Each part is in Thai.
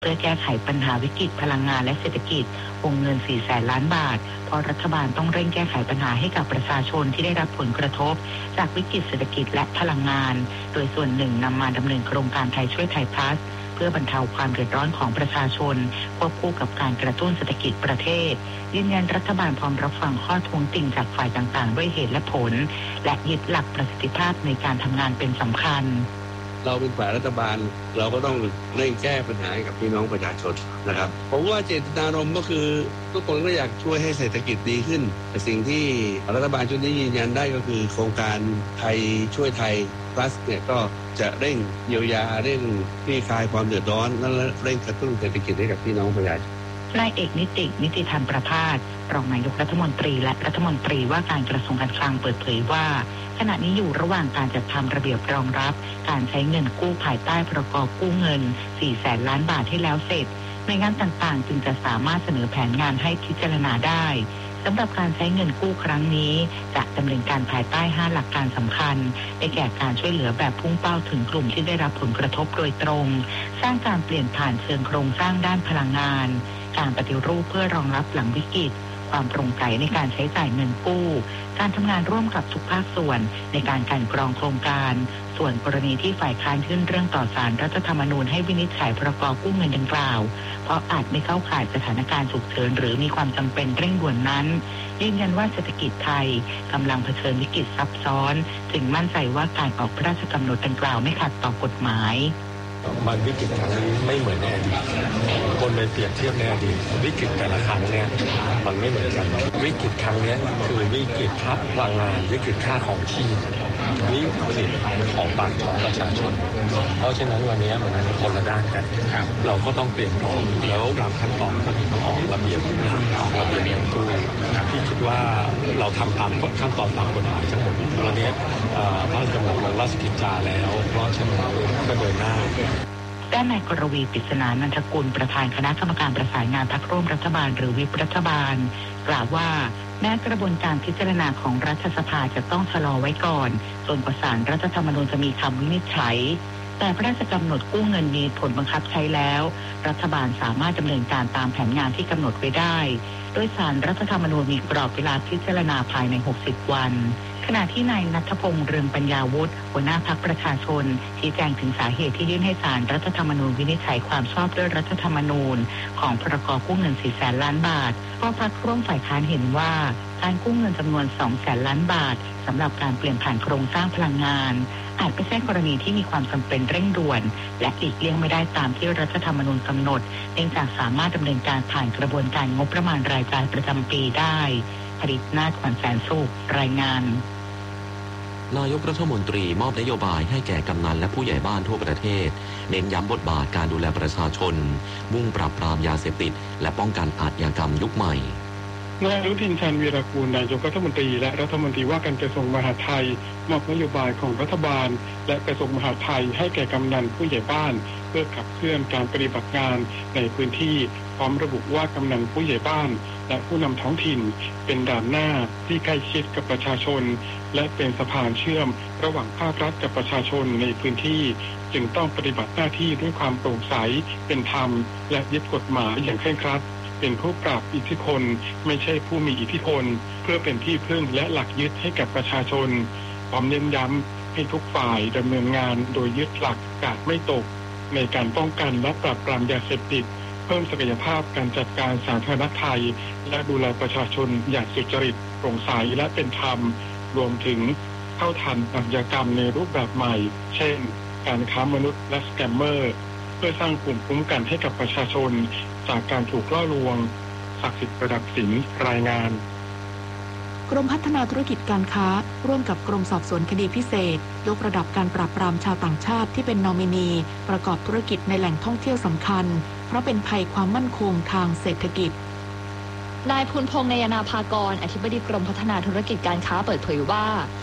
เพื่อแก้ไขปัญหาวิกฤตพลังงานและเศรษฐกิจวงเงิน 400,000 ล้านบาทเพราะรัฐบาลต้องเร่งแก้ไขปัญหาให้กับประชาชนที่ได้รับผลกระทบจากวิกฤตเศรษฐกิจและพลังงานโดยส่วนหนึ่งนำมาดำเนินโครงการไทยช่วยไทยพลัสเพื่อบรรเทาความเดือดร้อนของประชาชนควบคู่กับการกระตุ้นเศรษฐกิจประเทศยืนยันรัฐบาลพร้อมรับฟังข้อท้วงติงจากฝ่ายต่างๆด้วยเหตุและผลและยึดหลักประสิทธิภาพในการทำงานเป็นสำคัญเราเป็นฝ่ายรัฐบาลเราก็ต้องเร่งแก้ปัญหาให้กับพี่น้องประชาชนนะครับผมว่าเจตนารมณ์ก็คือทุกคนก็อยากช่วยให้เศรษฐกิจดีขึ้นแต่สิ่งที่รัฐบาลชุดนี้ยืนยันได้ก็คือโครงการไทยช่วยไทย plus เนี่ยก็จะเร่งเยียวยาเร่งคลี่คลายความเดือดร้อนและเร่งกระตุ้นเศรษฐกิจให้กับพี่น้องประชาชนนายเอกนิติธรรมประภาสรองนายกรัฐมนตรีและรัฐมนตรีว่าการกระทรวงการคลังเปิดเผยว่าขณะนี้อยู่ระหว่างการจัดทำระเบียบรองรับการใช้เงินกู้ภายใต้พรก.กู้เงิน 400,000 ล้านบาทให้แล้วเสร็จหน่วยงานต่างๆจึงจะสามารถเสนอแผนงานให้พิจารณาได้สำหรับการใช้เงินกู้ครั้งนี้จะดำเนินการภายใต้ 5 หลักการสำคัญได้แก่การช่วยเหลือแบบพุ่งเป้าถึงกลุ่มที่ได้รับผลกระทบโดยตรงสร้างการเปลี่ยนผ่านเชิงโครงสร้างด้านพลังงานการปฏิรูปเพื่อรองรับหลังวิกฤตความโปร่งใสในการใช้จ่ายเงินกู้การทำงานร่วมกับทุกภาคส่วนในการกลั่นกรองโครงการส่วนกรณีที่ฝ่ายค้านยื่นเรื่องต่อศาลรัฐธรรมนูญให้วินิจฉัยพรก.กู้เงินดังกล่าวเพราะอาจไม่เข้าข่ายสถานการณ์ฉุกเฉินหรือมีความจำเป็นเร่งด่วนนั้นยืนยันว่าเศรษฐกิจไทยกำลังเผชิญวิกฤตซับซ้อนจึงมั่นใจว่าการออกพระราชกำหนดดังกล่าวไม่ขัดต่อกฎหมายมันวิกฤตครั้งนี้ไม่เหมือนในอดีตคนไปเปรียบเทียบในอดีตวิกฤตแต่ละครั้งเนี่ยมันไม่เหมือนกันวิกฤตครั้งนี้คือวิกฤตค่าพลังงานวิกฤตค่าของชีพวิกฤตของปากของประชาชนเพราะฉะนั้นวันนี้มันคนละด้านกันเราก็ต้องเปลี่ยนพร้อมแล้วตามขั้นตอนก็ต้องออกระเบียบเงินกู้ที่คิดว่าเราทำตามขั้นตอนตามกฎหมายทั้งหมดวันนี้พระราชกำหนดลงราชกิจจาแล้วเพราะฉะนั้นก็เดินหน้าด้านนายกรวีปริศนานันทกุลประธานคณะกรรมการประสานงานพรรคร่วมรัฐบาลหรือวิปรัฐบาลกล่าวว่าแม้กระบวนการพิจารณาของรัฐสภาจะต้องชะลอไว้ก่อนจนกว่าศาลรัฐธรรมนูญจะมีคำวินิจฉัยแต่พระราชกำหนดกู้เงินมีผลบังคับใช้แล้วรัฐบาลสามารถดำเนินการตามแผนงานที่กำหนดไว้ได้โดยศาลรัฐธรรมนูญมีกรอบเวลาพิจารณาภายใน60 วันขณะที่นายณัฐพงษ์เรืองปัญญาวุฒิหัวหน้าพรรคประชาชนชี้แจงถึงสาเหตุที่ยื่นให้ศาลรัฐธรรมนูญวินิจฉัยความชอบด้วยรัฐธรรมนูญของพรก.กู้เงิน 400,000 ล้านบาทเพราะพรรคร่วมฝ่ายค้านเห็นว่าการกู้เงินจำนวน 200,000 ล้านบาทสำหรับการเปลี่ยนผ่านโครงสร้างพลังงานอาจไม่ใช่กรณีที่มีความจำเป็นเร่งด่วนและหลีกเลี่ยงไม่ได้ตามที่รัฐธรรมนูญกำหนดเนื่องจากสามารถดำเนินการผ่านกระบวนการงบประมาณรายจ่ายประจำปีได้ผลิตนาถ ขวัญแสนสุขรายงานนายกรัฐมนตรีมอบนโยบายให้แก่กำนันและผู้ใหญ่บ้านทั่วประเทศเน้นย้ำบทบาทการดูแลประชาชนมุ่งปราบปรามยาเสพติดและป้องกันอาชญากรรมยุคใหม่นายอนุทิน ชาญวีรกูลนายกรัฐมนตรีและรัฐมนตรีว่าการกระทรวงมหาดไทยมอบนโยบายของรัฐบาลและกระทรวงมหาดไทยให้แก่กำนันผู้ใหญ่บ้านเพื่อขับเคลื่อนการปฏิบัติงานในพื้นที่พร้อมระบุว่ากำนันผู้ใหญ่บ้านและผู้นำท้องถิ่นเป็นด่านหน้าที่ใกล้ชิดกับประชาชนและเป็นสะพานเชื่อมระหว่างภาครัฐกับประชาชนในพื้นที่จึงต้องปฏิบัติหน้าที่ด้วยความโปร่งใสเป็นธรรมและยึดกฎหมายอย่างเคร่งครัดเป็นผู้ปราบอิทธิพลไม่ใช่ผู้มีอิทธิพลเพื่อเป็นที่พึ่งและหลักยึดให้กับประชาชนพร้อมเน้นย้ำให้ทุกฝ่ายดำเนินงานโดยยึดหลักกาดไม่ตกในการป้องกันและปราบปรามยาเสพติดเพิ่มศักยภาพการจัดการสาธารณภัยและดูแลประชาชนอย่างสุจริตโปร่งใสและเป็นธรรมรวมถึงเข้าทันอาชญากรรมในรูปแบบใหม่เช่นการค้ามนุษย์และสแกมเมอร์เพื่อสร้างภูมิคุ้มกันให้กับประชาชนจากการถูกล่อลวงศักดิ์สิทธิ์ประดับสินรายงานกรมพัฒนาธุรกิจการค้าร่วมกับกรมสอบสวนคดีพิเศษยกระดับการปราบปรามชาวต่างชาติที่เป็นนอมินีประกอบธุรกิจในแหล่งท่องเที่ยวสำคัญเพราะเป็นภัยความมั่นคงทางเศรษฐกิจนายภูลพงษ์ นยนาภากรอธิบดีกรมพัฒนาธุรกิจการค้าเปิดเผยว่า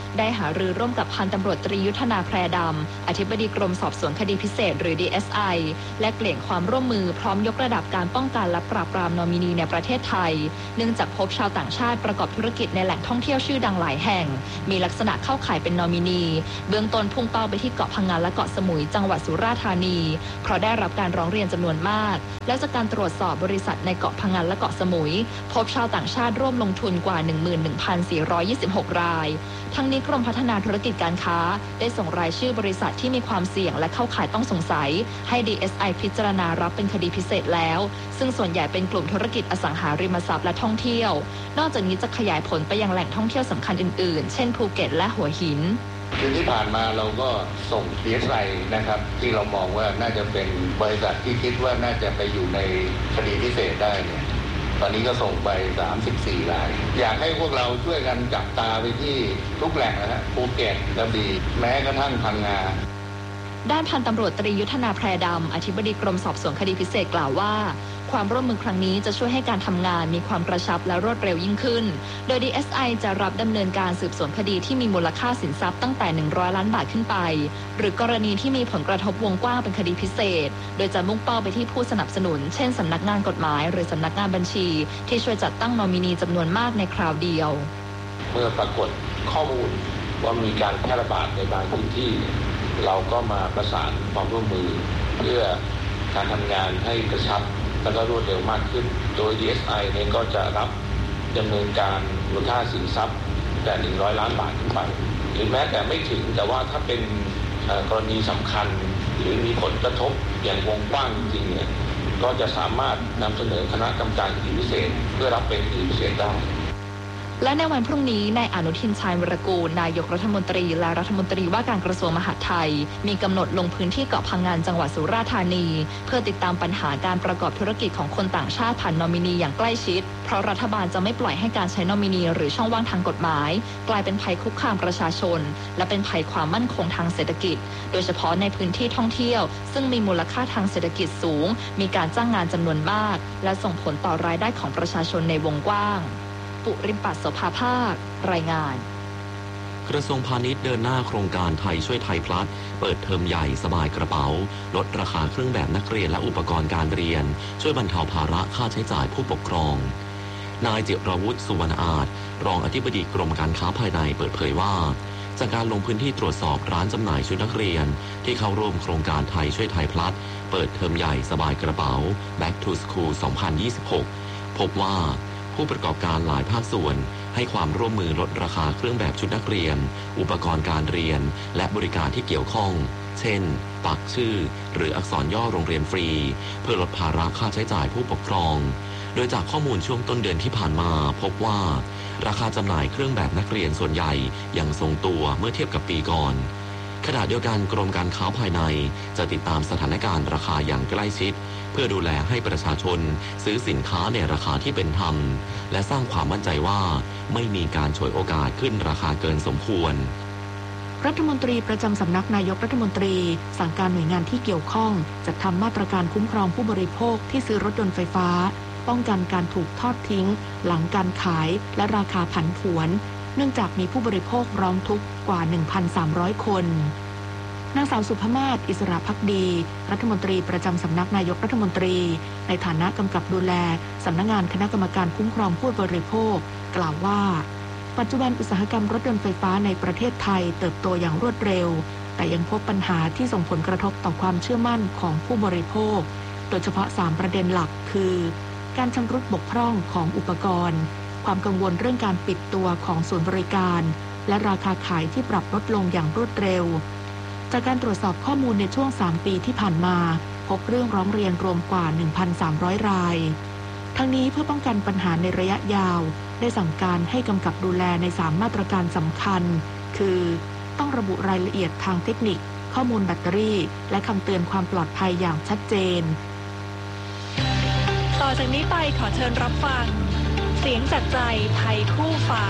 ได้หารือร่วมกับพันตำรวจตรียุทธนาแพรดำอธิบดีกรมสอบสวนคดีพิเศษหรือ DSI และเกลี่ยความร่วมมือพร้อมยกระดับการป้องกันและปราบปรามนอมินีในประเทศไทยเนื่องจากพบชาวต่างชาติประกอบธุรกิจในแหล่งท่องเที่ยวชื่อดังหลายแห่งมีลักษณะเข้าข่ายเป็นนอมินีเบื้องต้นพุ่งเป้าไปที่เกาะพังงานและเกาะสมุยจังหวัดสุราษฎร์ธานีเพราะได้รับการร้องเรียนจำนวนมากและจากการตรวจสอบบริษัทในเกาะพังงานและเกาะสมุยพบชาวต่างชาติร่วมลงทุนกว่า 11,426 รายทั้งนี้กรมพัฒนาธุรกิจการค้าได้ส่งรายชื่อบริษัทที่มีความเสี่ยงและเข้าข่ายต้องสงสัยให้ DSI พิจารณารับเป็นคดีพิเศษแล้วซึ่งส่วนใหญ่เป็นกลุ่มธุรกิจอสังหาริมทรัพย์และท่องเที่ยวนอกจากนี้จะขยายผลไปยังแหล่งท่องเที่ยวสำคัญอื่นๆเช่นภูเก็ตและหัวหินที่ผ่านมาเราก็ส่ง DSI นะครับที่เรามองว่าน่าจะเป็นบริษัทที่คิดว่าน่าจะไปอยู่ในคดีพิเศษได้เนี่ยตอนนี้ก็ส่งไป34รายอยากให้พวกเราช่วยกันจับตาไปที่ทุกแหล่งนะฮะภูเก็ตกระบี่แม้กระทั่งพังงาด้านพันตำรวจตรียุทธนาแพรดำอธิบดีกรมสอบสวนคดีพิเศษกล่าวว่าความร่วมมือครั้งนี้จะช่วยให้การทำงานมีความกระชับและรวดเร็วยิ่งขึ้นโดย DSI จะรับดำเนินการสืบสวนคดีที่มีมูลค่าสินทรัพย์ตั้งแต่100ล้านบาทขึ้นไปหรือกรณีที่มีผลกระทบวงกว้างเป็นคดีพิเศษโดยจะมุ่งเป้าไปที่ผู้สนับสนุนเช่นสำนักงานกฎหมายหรือสำนักงานบัญชีที่ช่วยจัดตั้งนอมินีจำนวนมากในคราวเดียวเมื่อปรากฏข้อมูลว่ามีการแพร่ระบาดในบางพื้นที่เราก็มาประสานความร่วมมือเพื่อการทำงานให้กระชับและก็รวดเร็วมากขึ้นโดย DSI เนี่ยก็จะรับดำเนินการมูลค่าสินทรัพย์แต่100ล้านบาทขึ้นไปหรือแม้แต่ไม่ถึงแต่ว่าถ้าเป็นกรณีสำคัญหรือมีผลกระทบอย่างวงกว้างจริงๆเนี่ยก็จะสามารถนำเสนอคณะกรรมการคดีพิเศษเพื่อรับเป็นคดีพิเศษได้และในวันพรุ่งนี้นายอนุทินชาญวิรากูลนายกรัฐมนตรีและรัฐมนตรีว่าการกระทรวงมหาดไทยมีกำหนดลงพื้นที่เกาะพังงานจังหวัดสุราษฎร์ธานีเพื่อติดตามปัญหาการประกอบธุรกิจของคนต่างชาติผ่านนอมินีอย่างใกล้ชิดเพราะรัฐบาลจะไม่ปล่อยให้การใช้นอมินีหรือช่องว่างทางกฎหมายกลายเป็นภัยคุกคามประชาชนและเป็นภัยความมั่นคงทางเศรษฐกิจโดยเฉพาะในพื้นที่ท่องเที่ยวซึ่งมีมูลค่าทางเศรษฐกิจสูงมีการจ้างงานจำนวนมากและส่งผลต่อรายได้ของประชาชนในวงกว้างปุริมปัสโสภาภาครายงานกระทรวงพาณิชย์เดินหน้าโครงการไทยช่วยไทยพลัสเปิดเทอมใหญ่สบายกระเป๋าลดราคาเครื่องแบบนักเรียนและอุปกรณ์การเรียนช่วยบรรเทาภาระค่าใช้จ่ายผู้ปกครองนายจิรวุฒิสุวรรณอาจรองอธิบดีกรมการค้าภายในเปิดเผยว่าจากการลงพื้นที่ตรวจสอบร้านจำหน่ายชุดนักเรียนที่เข้าร่วมโครงการไทยช่วยไทยพลัสเปิดเทอมใหญ่สบายกระเป๋า Back to School 2026 พบว่าผู้ประกอบการหลายภาคส่วนให้ความร่วมมือลดราคาเครื่องแบบชุดนักเรียนอุปกรณ์การเรียนและบริการที่เกี่ยวข้องเช่นปักชื่อหรืออักษรย่อโรงเรียนฟรีเพื่อลดภาระค่าใช้จ่ายผู้ปกครองโดยจากข้อมูลช่วงต้นเดือนที่ผ่านมาพบว่าราคาจำหน่ายเครื่องแบบนักเรียนส่วนใหญ่ยังทรงตัวเมื่อเทียบกับปีก่อนขณะเดียวกันกรมการค้าภายในจะติดตามสถานการณ์ราคาอย่างใกล้ชิดเพื่อดูแลให้ประชาชนซื้อสินค้าในราคาที่เป็นธรรมและสร้างความมั่นใจว่าไม่มีการฉวยโอกาสขึ้นราคาเกินสมควรรัฐมนตรีประจำสำนักนายกรัฐมนตรีสั่งการหน่วยงานที่เกี่ยวข้องจัดทำมาตรการคุ้มครองผู้บริโภคที่ซื้อรถยนต์ไฟฟ้าป้องกันการถูกทอดทิ้งหลังการขายและราคาผันผวนเนื่องจากมีผู้บริโภคร้องทุกข์กว่า 1,300 คนนางสาวสุภมาศอิสระภักดีรัฐมนตรีประจำสำนักนายกรัฐมนตรีในฐานะกำกับดูแลสำนักงานคณะกรรมการคุ้มครองผู้บริโภคกล่าวว่าปัจจุบันอุตสาหกรรมรถยนต์ไฟฟ้าในประเทศไทยเติบโตอย่างรวดเร็วแต่ยังพบปัญหาที่ส่งผลกระทบต่อความเชื่อมั่นของผู้บริโภคโดยเฉพาะ3ประเด็นหลักคือการชำรุดบกพร่องของอุปกรณ์ความกังวลเรื่องการปิดตัวของศูนย์บริการและราคาขายที่ปรับลดลงอย่างรวดเร็วจากการตรวจสอบข้อมูลในช่วง3ปีที่ผ่านมาพบเรื่องร้องเรียนรวมกว่า 1,300 รายทั้งนี้เพื่อป้องกันปัญหาในระยะยาวได้สั่งการให้กำกับดูแลใน3มาตรการสำคัญคือต้องระบุรายละเอียดทางเทคนิคข้อมูลแบตเตอรี่และคำเตือนความปลอดภัยอย่างชัดเจนต่อจากนี้ไปขอเชิญรับฟังเสียงจากใจไทยคู่ฟ้า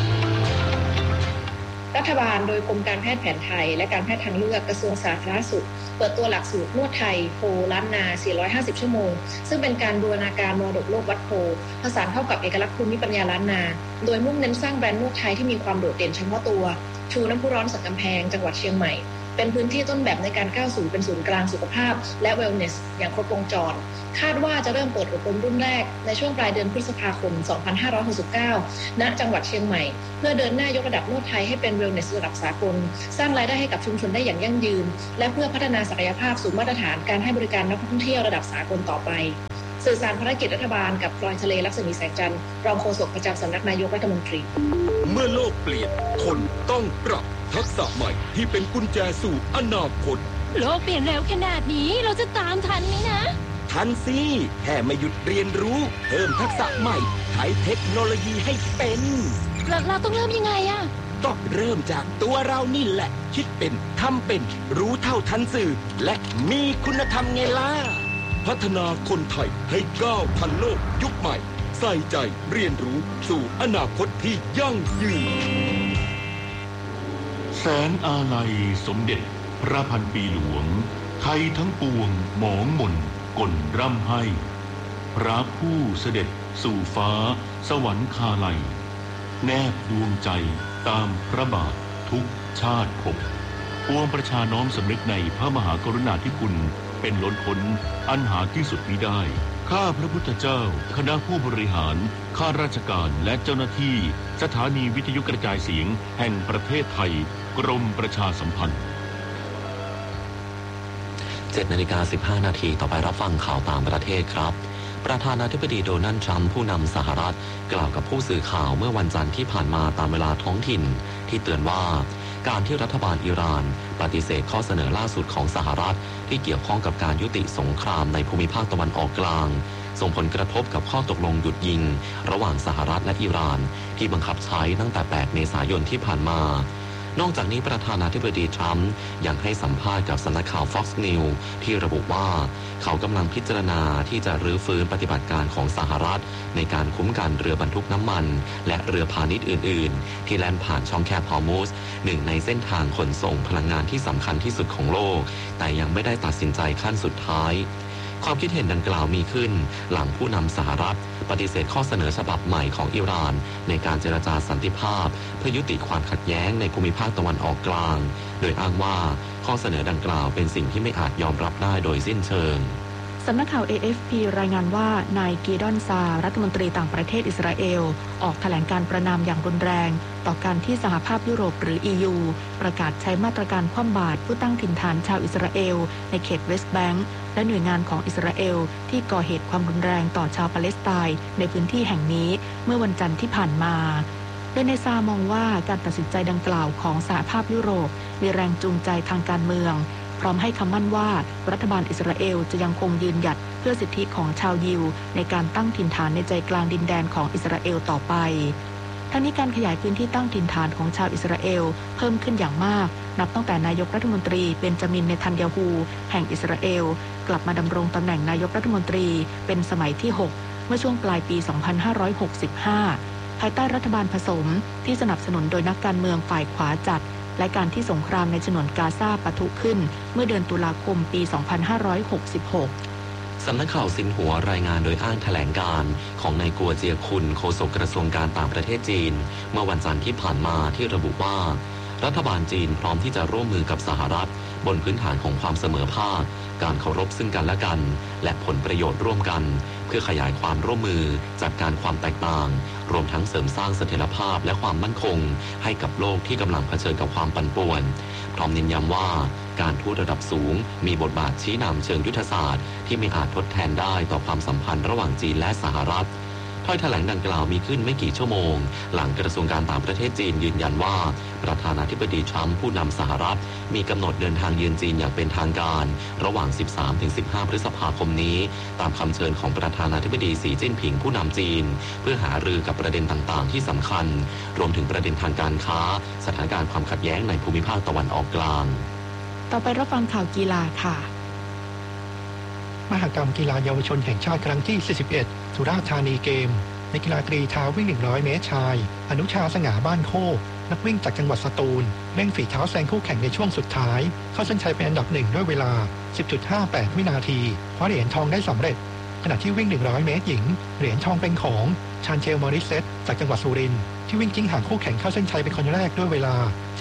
รัฐบาลโดยกรมการแพทย์แผนไทยและการแพทย์ทางเลือกกระทรวงสาธารณสุขเปิดตัวหลักสูตรนวดไทยโพล้านนา450ชั่วโมงซึ่งเป็นการบูรณาการมรดกโลกวัดโพผสานเข้ากับเอกลักษณ์ภูมิปัญญาล้านนาโดยมุ่งเน้นสร้างแบรนด์นวดไทยที่มีความโดดเด่นเฉพาะตัวชูน้ำพุร้อนสันกำแพงจังหวัดเชียงใหม่เป็นพื้นที่ต้นแบบในการก้าวสู่เป็นศูนย์กลางสุขภาพและเวลเนสอย่างครบวงจรคาดว่าจะเริ่มเปิดอบรมรุ่นแรกในช่วงปลายเดือนพฤษภาคม 2569 ณ จังหวัดเชียงใหม่เพื่อเดินหน้ายกระดับนวดไทยให้เป็นเวลเนสระดับสากลสร้างรายได้ให้กับชุมชนได้อย่างยั่งยืนและเพื่อพัฒนาศักยภาพสู่มาตรฐานการให้บริการนักท่องเที่ยวระดับสากลต่อไปสื่อสารภารกิจรัฐบาลกับพลอยทะเลลักษมีแสงจันทร์รองโฆษกประจำสำนักนายกรัฐมนตรีเมื่อโลกเปลี่ยนคนต้องปรับทักษะใหม่ที่เป็นกุญแจสู่อนาคตโลกเปลี่ยนเร็วขนาดนี้เราจะตามทันไหมนะทันสิแค่ไม่หยุดเรียนรู้เพิ่มทักษะใหม่ใช้เทคโนโลยีให้เป็นเราต้องเริ่มยังไงอะก็เริ่มจากตัวเรานี่แหละคิดเป็นทำเป็นรู้เท่าทันสื่อและมีคุณธรรมไงล่ะพัฒนาคนไทยให้ก้าวทันโลกยุคใหม่ใส่ใจเรียนรู้สู่อนาคตที่ยั่งยืนแสนอาลัยสมเด็จพระพันปีหลวงไทยทั้งปวงหมองมนก่นร่ำให้พระผู้เสด็จสู่ฟ้าสวรรคาลัยแนบดวงใจตามพระบาททุกชาติภพปวงประชาน้อมสำนึกในพระมหากรุณาธิคุณเป็นล้นพ้นอันหาที่สุดมิได้ข้าพระพุทธเจ้าคณะผู้บริหารข้าราชการและเจ้าหน้าที่สถานีวิทยุกระจายเสียงแห่งประเทศไทยกรมประชาสัมพันธ์ 7:15 นาทีต่อไปรับฟังข่าวต่างประเทศครับประธานาธิบดีโดนัลด์ทรัมป์ผู้นำสหรัฐกล่าวกับผู้สื่อข่าวเมื่อวันจันทร์ที่ผ่านมาตามเวลาท้องถิ่นที่เตือนว่าการที่รัฐบาลอิหร่านปฏิเสธข้อเสนอล่าสุดของสหรัฐที่เกี่ยวข้องกับการยุติสงครามในภูมิภาคตะวันออกกลางส่งผลกระทบกับข้อตกลงหยุดยิงระหว่างสหรัฐและอิหร่านที่บังคับใช้ตั้งแต่ 8 เมษายนที่ผ่านมานอกจากนี้ประธานาธิบดีทรัมป์ยังให้สัมภาษณ์กับสำนักข่าว Fox News ที่ระบุว่าเขากำลังพิจารณาที่จะรื้อฟื้นปฏิบัติการของสหรัฐในการคุ้มกันเรือบรรทุกน้ำมันและเรือพาณิชย์อื่นๆที่แล่นผ่านช่องแคบฮอร์มุซหนึ่งในเส้นทางขนส่งพลังงานที่สำคัญที่สุดของโลกแต่ยังไม่ได้ตัดสินใจขั้นสุดท้ายความคิดเห็นดังกล่าวมีขึ้นหลังผู้นำสหรัฐปฏิเสธข้อเสนอฉบับใหม่ของอิหร่านในการเจรจาสันติภาพเพื่อยุติความขัดแย้งในภูมิภาคตะวันออกกลางโดยอ้างว่าข้อเสนอดังกล่าวเป็นสิ่งที่ไม่อาจยอมรับได้โดยสิ้นเชิงสำนักข่าว AFP รายงานว่านายกีดอนซารัฐมนตรีต่างประเทศอิสราเอลออกแถลงการประณามอย่างรุนแรงต่อการที่สหภาพยุโรปหรือ EU ประกาศใช้มาตรการคว่ำบาตรผู้ตั้งถิ่นฐานชาวอิสราเอลในเขตเวสต์แบงก์และหน่วยงานของอิสราเอลที่ก่อเหตุความรุนแรงต่อชาวปาเลสไตน์ในพื้นที่แห่งนี้เมื่อวันจันทร์ที่ผ่านมาโดยนายซามองว่าการตัดสินใจดังกล่าวของสหภาพยุโรปมีแรงจูงใจทางการเมืองพร้อมให้คำมั่นว่ารัฐบาลอิสราเอลจะยังคงยืนหยัดเพื่อสิทธิของชาวยิวในการตั้งถิ่นฐานในใจกลางดินแดนของอิสราเอลต่อไปทั้งนี้การขยายพื้นที่ตั้งถิ่นฐานของชาวอิสราเอลเพิ่มขึ้นอย่างมากนับตั้งแต่นายกรัฐมนตรีเบนจามินเนทันยาฮูแห่งอิสราเอลกลับมาดำรงตำแหน่งนายกรัฐมนตรีเป็นสมัยที่ 6 เมื่อช่วงปลายปี 2565 ภายใต้รัฐบาลผสมที่สนับสนุนโดยนักการเมืองฝ่ายขวาจัดและการที่สงครามในฉนวนกาซาปะทุขึ้นเมื่อเดือนตุลาคมปี 2566 สำนักข่าวซินหัวรายงานโดยอ้างแถลงการของนายกัวเจียคุนโฆษกกระทรวงการต่างประเทศจีนเมื่อวันจันทร์ที่ผ่านมาที่ระบุว่ารัฐบาลจีนพร้อมที่จะร่วมมือกับสหรัฐบนพื้นฐานของความเสมอภาคการเคารพซึ่งกันและกันและผลประโยชน์ร่วมกันเพื่อขยายความร่วมมือจัดการความแตกต่างรวมทั้งเสริมสร้างเสถียรภาพและความมั่นคงให้กับโลกที่กำลังเผชิญกับความปั่นป่วนพร้อมเน้นย้ำว่าการทูตระดับสูงมีบทบาทชี้นำเชิงยุทธศาสตร์ที่ไม่อาจทดแทนได้ต่อความสัมพันธ์ระหว่างจีนและสหรัฐถ้อยแถลงดังกล่าวมีขึ้นไม่กี่ชั่วโมงหลังกระทรวงการต่างประเทศจีนยืนยันว่าประธานาธิบดีทรัมป์ผู้นำสหรัฐมีกำหนดเดินทางเยือนจีนอย่างเป็นทางการระหว่าง 13-15 พฤษภาคมนี้ตามคำเชิญของประธานาธิบดีสีจิ้นผิงผู้นำจีนเพื่อหารือกับประเด็นต่างๆที่สำคัญรวมถึงประเด็นทางการค้าสถานการณ์ความขัดแย้งในภูมิภาคตะวันออกกลางต่อไปรับฟังข่าวกีฬาค่ะมหกรรมกีฬาเยาวชนแห่งชาติครั้งที่ 41 สุราษฎร์ธานีเกมในกีฬากรีเท้าวิ่ง 100 เมตรชายอนุชาสง่าบ้านโคกนักวิ่งจากจังหวัดสตูลเร่งฝีเท้าแซงคู่แข่งในช่วงสุดท้ายเข้าเส้นชัยเป็นอันดับหนึ่งด้วยเวลา 10.58 วินาทีคว้าเหรียญทองได้สำเร็จขณะที่วิ่ง 100 เมตรหญิงเหรียญทองเป็นของชานเชลมอริเซตจากจังหวัดสุรินทร์ที่วิ่งกิ้งห่างคู่แข่งเข้าเส้นชัยเป็นคนแรกด้วยเวลา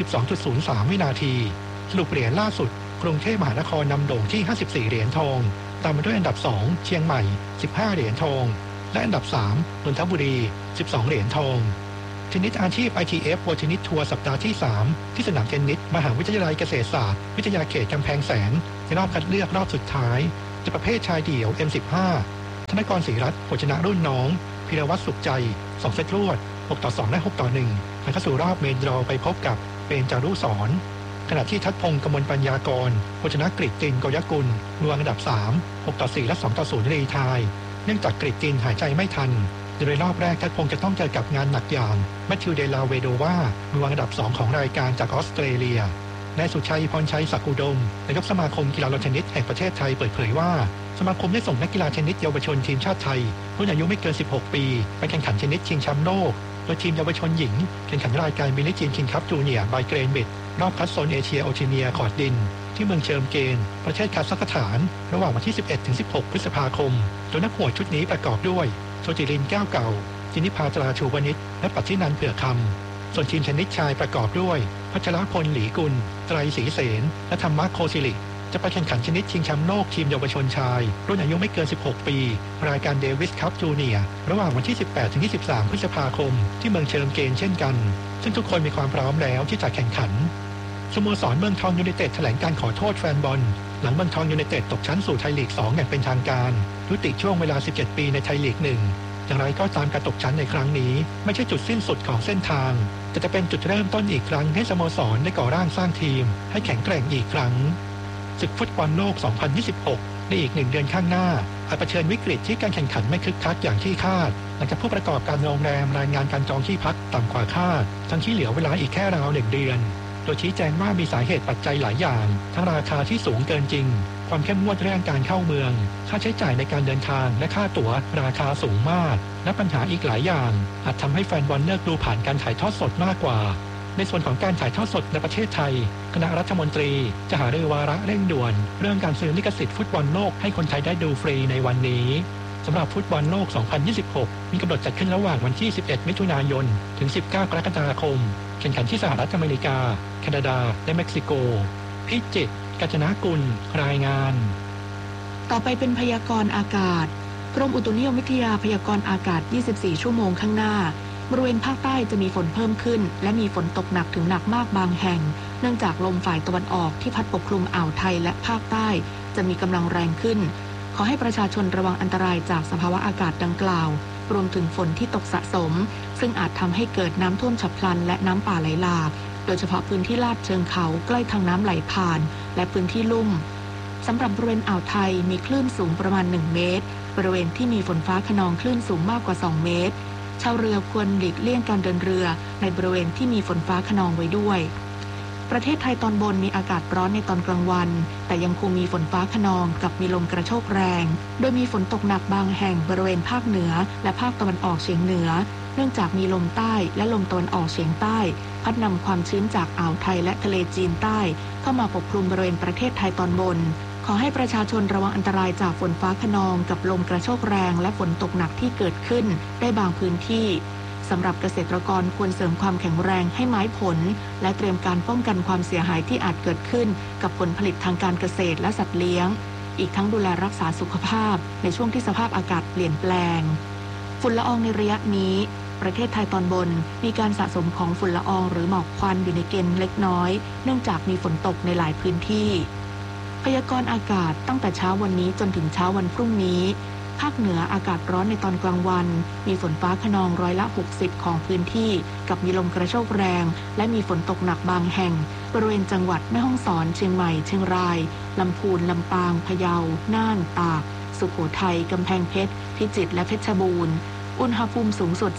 12.03 วินาทีสรุปเหรียญล่าสุดกรุงเทพมหานครนำโด่งที่54เหรียญทองตามมาด้วยอันดับ2เชียงใหม่15เหรียญทองและอันดับ3นนทบุรี12เหรียญทองเทนนิสอาชีพ ITF World Tennis Tour สัปดาห์ที่3ที่สนามเทนนิสมหาวิทยาลัยเกษตรศาสตร์วิทยาเขตกำแพงแสนในรอบคัดเลือกรอบสุดท้ายจะประเภทชายเดี่ยว M15 ธนกรศรีรัตน์ชนะรุ่นน้องพิรวัตรสุขใจ2เซตรวด6-2 และ 6-1 ผ่านเข้าสู่รอบเมนดรอไปพบกับเปญจารุสรขณะที่ทัดพงศ์กมลปัญญากรชนะกฤษตินโกยกุลรวมอันดับ3 6-4 และ 2-0 รีไทยเนื่องจากกฤษตินหายใจไม่ทันโดยรอบแรกทัดพงศ์จะต้องเจอกับงานหนักอย่างแมทธิวเดลาเวโดวารวมอันดับ2ของรายการจากออสเตรเลียนายสุชัยพรชัยศักดิ์อุดมนายกสมาคมกีฬาเทนนิสแห่งประเทศไทยเปิดเผยว่าสมาคมได้ส่งนักกีฬาเทนนิสเยาวชนทีมชาติไทยรุ่นอายุไม่เกิน16ปีไปแข่งขันเทนนิสชิงแชมป์โลกโดยทีมเยาวชนหญิงแข่งขันรายการบิลลี่จีนคิงคัพจูเนียร์บายเกรนบิดรอบคัดโซนเอเชียโอเชียเนียคอร์ดดินที่เมืองเชิมเกนประเทศคาซัคสถานระหว่างวันที่ 11-16 พฤษภาคมโดยนักหวดชุดนี้ประกอบด้วยโชติรินแก้วเก่าจินิพาตราชูวณิชและปัทธินันท์เผื่อคำส่วนทีมเทนนิสชายประกอบด้วยพัชรพลหลีกุลไตรศรีเสนและธรรมะโคศิริจะไปแข่งขันชนิดชิงแชมป์โลกทีมเยาวชนชายรุ่นอายุไม่เกิน16ปีรายการเดวิสคัพจูเนียร์ระหว่างวันที่ 18-23 พฤษภาคมที่เมืองเชิมเกนเช่นกันซึ่งทุกคนมีความพร้อมแล้วที่จะแข่งขันสโมสรเมืองทองยูไนเต็ดแถลงการขอโทษแฟนบอลหลังเมืองทองยูไนเต็ดตกชั้นสู่ไทยลีก 2 อย่างเป็นทางการยุติช่วงเวลา17 ปีในไทยลีก 1อย่างไรก็ตามการตกชั้นในครั้งนี้ไม่ใช่จุดสิ้นสุดของเส้นทางแต่จะเป็นจุดเริ่มต้นอีกครั้งให้สโมสรได้ก่อร่างสร้างทีมให้แข็งแกร่งอีกครั้งศึกฟุตบอลโลก 2026 ในอีก1 เดือนข้างหน้าอาจเผชิญวิกฤตที่การแข่งขันไม่คึกคักอย่างที่คาดหลังจากผู้ประกอบการโรงแรมรายงานการจองที่พักต่ำกว่าคาดทั้งที่เหลือเวลาอีกแค่ราว1 เดือนโดยชี้แจงว่ามีสาเหตุปัจจัยหลายอย่างทั้งราคาที่สูงเกินจริงความเข้มงวดเรื่องการเข้าเมืองค่าใช้จ่ายในการเดินทางและค่าตั๋วราคาสูงมากและปัญหาอีกหลายอย่างอาจทำให้แฟนบอลเลือกดูผ่านการถ่ายทอดสดมากกว่าในส่วนของการถ่ายทอดสดในประเทศไทยคณะรัฐมนตรีจะหารือวาระเร่งด่วนเรื่องการซื้อลิขสิทธิ์ฟุตบอลโลกให้คนไทยได้ดูฟรีในวันนี้สำหรับฟุตบอลโลก 2026 มีกำหนดจัดขึ้นระหว่างวันที่ 11 มิถุนายนถึง 19 กรกฎาคมแข่งขันที่สหรัฐอเมริกาแคนาดาและเม็กซิโกพิจิตรกาญจนกุลรายงานต่อไปเป็นพยากรณ์อากาศกรมอุตุนิยมวิทยาพยากรณ์อากาศ 24 ชั่วโมงข้างหน้าบริเวณภาคใต้จะมีฝนเพิ่มขึ้นและมีฝนตกหนักถึงหนักมากบางแห่งเนื่องจากลมฝ่ายตะวันออกที่พัดปกคลุมอ่าวไทยและภาคใต้จะมีกำลังแรงขึ้นขอให้ประชาชนระวังอันตรายจากสภาวะอากาศดังกล่าวรวมถึงฝนที่ตกสะสมซึ่งอาจทำให้เกิดน้ำท่วมฉับพลันและน้ำป่าไหลหลากโดยเฉพาะพื้นที่ลาดเชิงเขาใกล้ทางน้ำไหลผ่านและพื้นที่ลุ่มสำหรับบริเวณอ่าวไทยมีคลื่นสูงประมาณ1 เมตรบริเวณที่มีฝนฟ้าคะนองคลื่นสูงมากกว่า2 เมตรชาวเรือควรหลีกเลี่ยงการเดินเรือในบริเวณที่มีฝนฟ้าคะนองไว้ด้วยประเทศไทยตอนบนมีอากาศร้อนในตอนกลางวันแต่ยังคงมีฝนฟ้าคะนองกับมีลมกระโชกแรงโดยมีฝนตกหนักบางแห่งบริเวณภาคเหนือและภาคตะวันออกเฉียงเหนือเนื่องจากมีลมใต้และลมตะวันออกเฉียงใต้พัดนำความชื้นจากอ่าวไทยและทะเลจีนใต้เข้ามาปกคลุมบริเวณประเทศไทยตอนบนขอให้ประชาชนระวังอันตรายจากฝนฟ้าคะนองกับลมกระโชกแรงและฝนตกหนักที่เกิดขึ้นได้บางพื้นที่สำหรับเกษตรกรควรเสริมความแข็งแรงให้ไม้ผลและเตรียมการป้องกันความเสียหายที่อาจเกิดขึ้นกับผลผลิตทางการเกษตรและสัตว์เลี้ยงอีกทั้งดูแลรักษาสุขภาพในช่วงที่สภาพอากาศเปลี่ยนแปลงฝุ่นละอองในระยะนี้ประเทศไทยตอนบนมีการสะสมของฝุ่นละอองหรือหมอกควันอยู่ในเกณฑ์เล็กน้อยเนื่องจากมีฝนตกในหลายพื้นที่พยากรณ์อากาศตั้งแต่เช้าวันนี้จนถึงเช้าวันพรุ่งนี้ภาคเหนืออากาศร้อนในตอนกลางวันมีฝนฟ้าคะนอง60%ของพื้นที่กับมีลมกระโชกแรงและมีฝนตกหนักบางแห่งบริเวณจังหวัดแม่ฮ่องสอนเชียงใหม่เชียงรายลำพูนลำปางพะเยาน่านตากสุโขทัยกำแพงเพชรพิจิตรและเพชรบูรณ์อุณหภูมิสูงสุด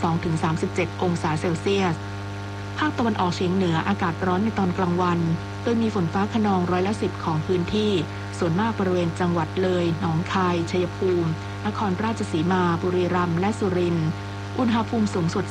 32-37 องศาเซลเซียสภาคตะวันออกเฉียงเหนืออากาศร้อนในตอนกลางวันโดยมีฝนฟ้าคะนอง10%ของพื้นที่ส่วนมากบริเวณจังหวัดเลยหนองคายชัยภูมินครราชสีมาบุรีรัมย์และสุรินทร์อุณหภูมิสูงสุด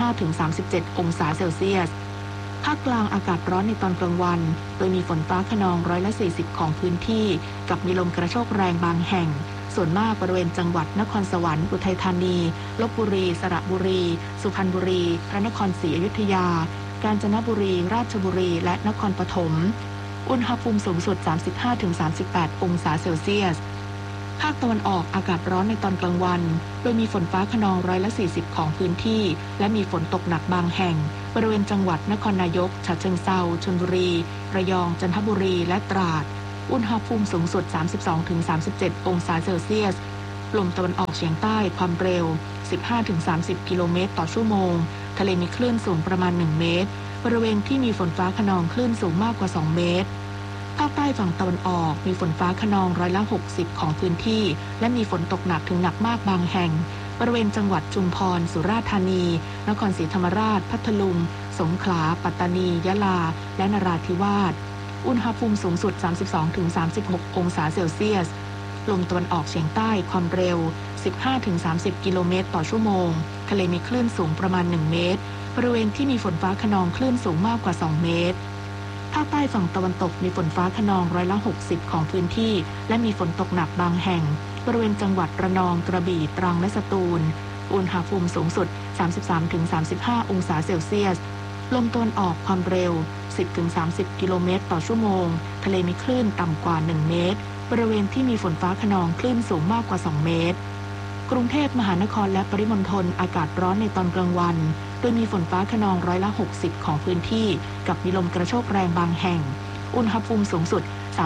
35-37 องศาเซลเซียสภาคกลางอากาศร้อนในตอนกลางวันโดยมีฝนฟ้าคะนอง40%ของพื้นที่กับมีลมกระโชกแรงบางแห่งส่วนมากบริเวณจังหวัดนครสวรรค์อุทัยธานีลพบุรีสระบุรีสุพรรณบุรีพระนครศรีอยุธยากาญจนบุรีราชบุรีและนครปฐมอุณหภูมิสูงสุด 35-38 องศาเซลเซียสภาคตะวันออกอากาศร้อนในตอนกลางวันโดยมีฝนฟ้าคะนอง140ของพื้นที่และมีฝนตกหนักบางแห่งบริเวณจังหวัดนครนายกฉะเชิงเทราชลบุรีระยองจันทบุรีและตราดอุณหภูมิสูงสุด 32-37 องศาเซลเซียสลมตะวันออกเฉียงใต้ความเร็ว 15-30 กิโลเมตรต่อชั่วโมงทะเลมีคลื่นสูงประมาณ1เมตรบริเวณที่มีฝนฟ้าคะนองคลื่นสูงมากกว่า2เมตรภาคใต้ฝั่งตะวันออกมีฝนฟ้าคะนอง60%ของพื้นที่และมีฝนตกหนักถึงหนักมากบางแห่งบริเวณจังหวัดชุมพรสุราษฎร์ธานีนครศรีธรรมราชพัทลุงสงขลาปัตตานียะลาและนราธิวาสอุณหภูมิสูงสุด 32-36 องศาเซลเซียสลมตะวันออกเฉียงใต้ความเร็ว 15-30 กิโลเมตรต่อชั่วโมงทะเลมีคลื่นสูงประมาณ1เมตรบริเวณที่มีฝนฟ้าคะนองคลื่นสูงมากกว่า2เมตรภาคใต้ฝั่งตะวันตกมีฝนฟ้าคะนอง60%ของพื้นที่และมีฝนตกหนักบางแห่งบริเวณจังหวัดระนองกระบี่ตรังและสตูลอุณหภูมิสูงสุด 33-35 องศาเซลเซียสลมตะวันออกความเร็ว 10-30 กิโลเมตรต่อชั่วโมงทะเลมีคลื่นต่ำกว่า1เมตรบริเวณที่มีฝนฟ้าคะนองคลื่นสูงมากกว่า2เมตรกรุงเทพมหานครและปริมณฑลอากาศร้อนในตอนกลางวันโดยมีฝนฟ้าคะนอง60%ของพื้นที่กับมีลมกระโชกแรงบางแห่งอุณหภูมิสูงสุด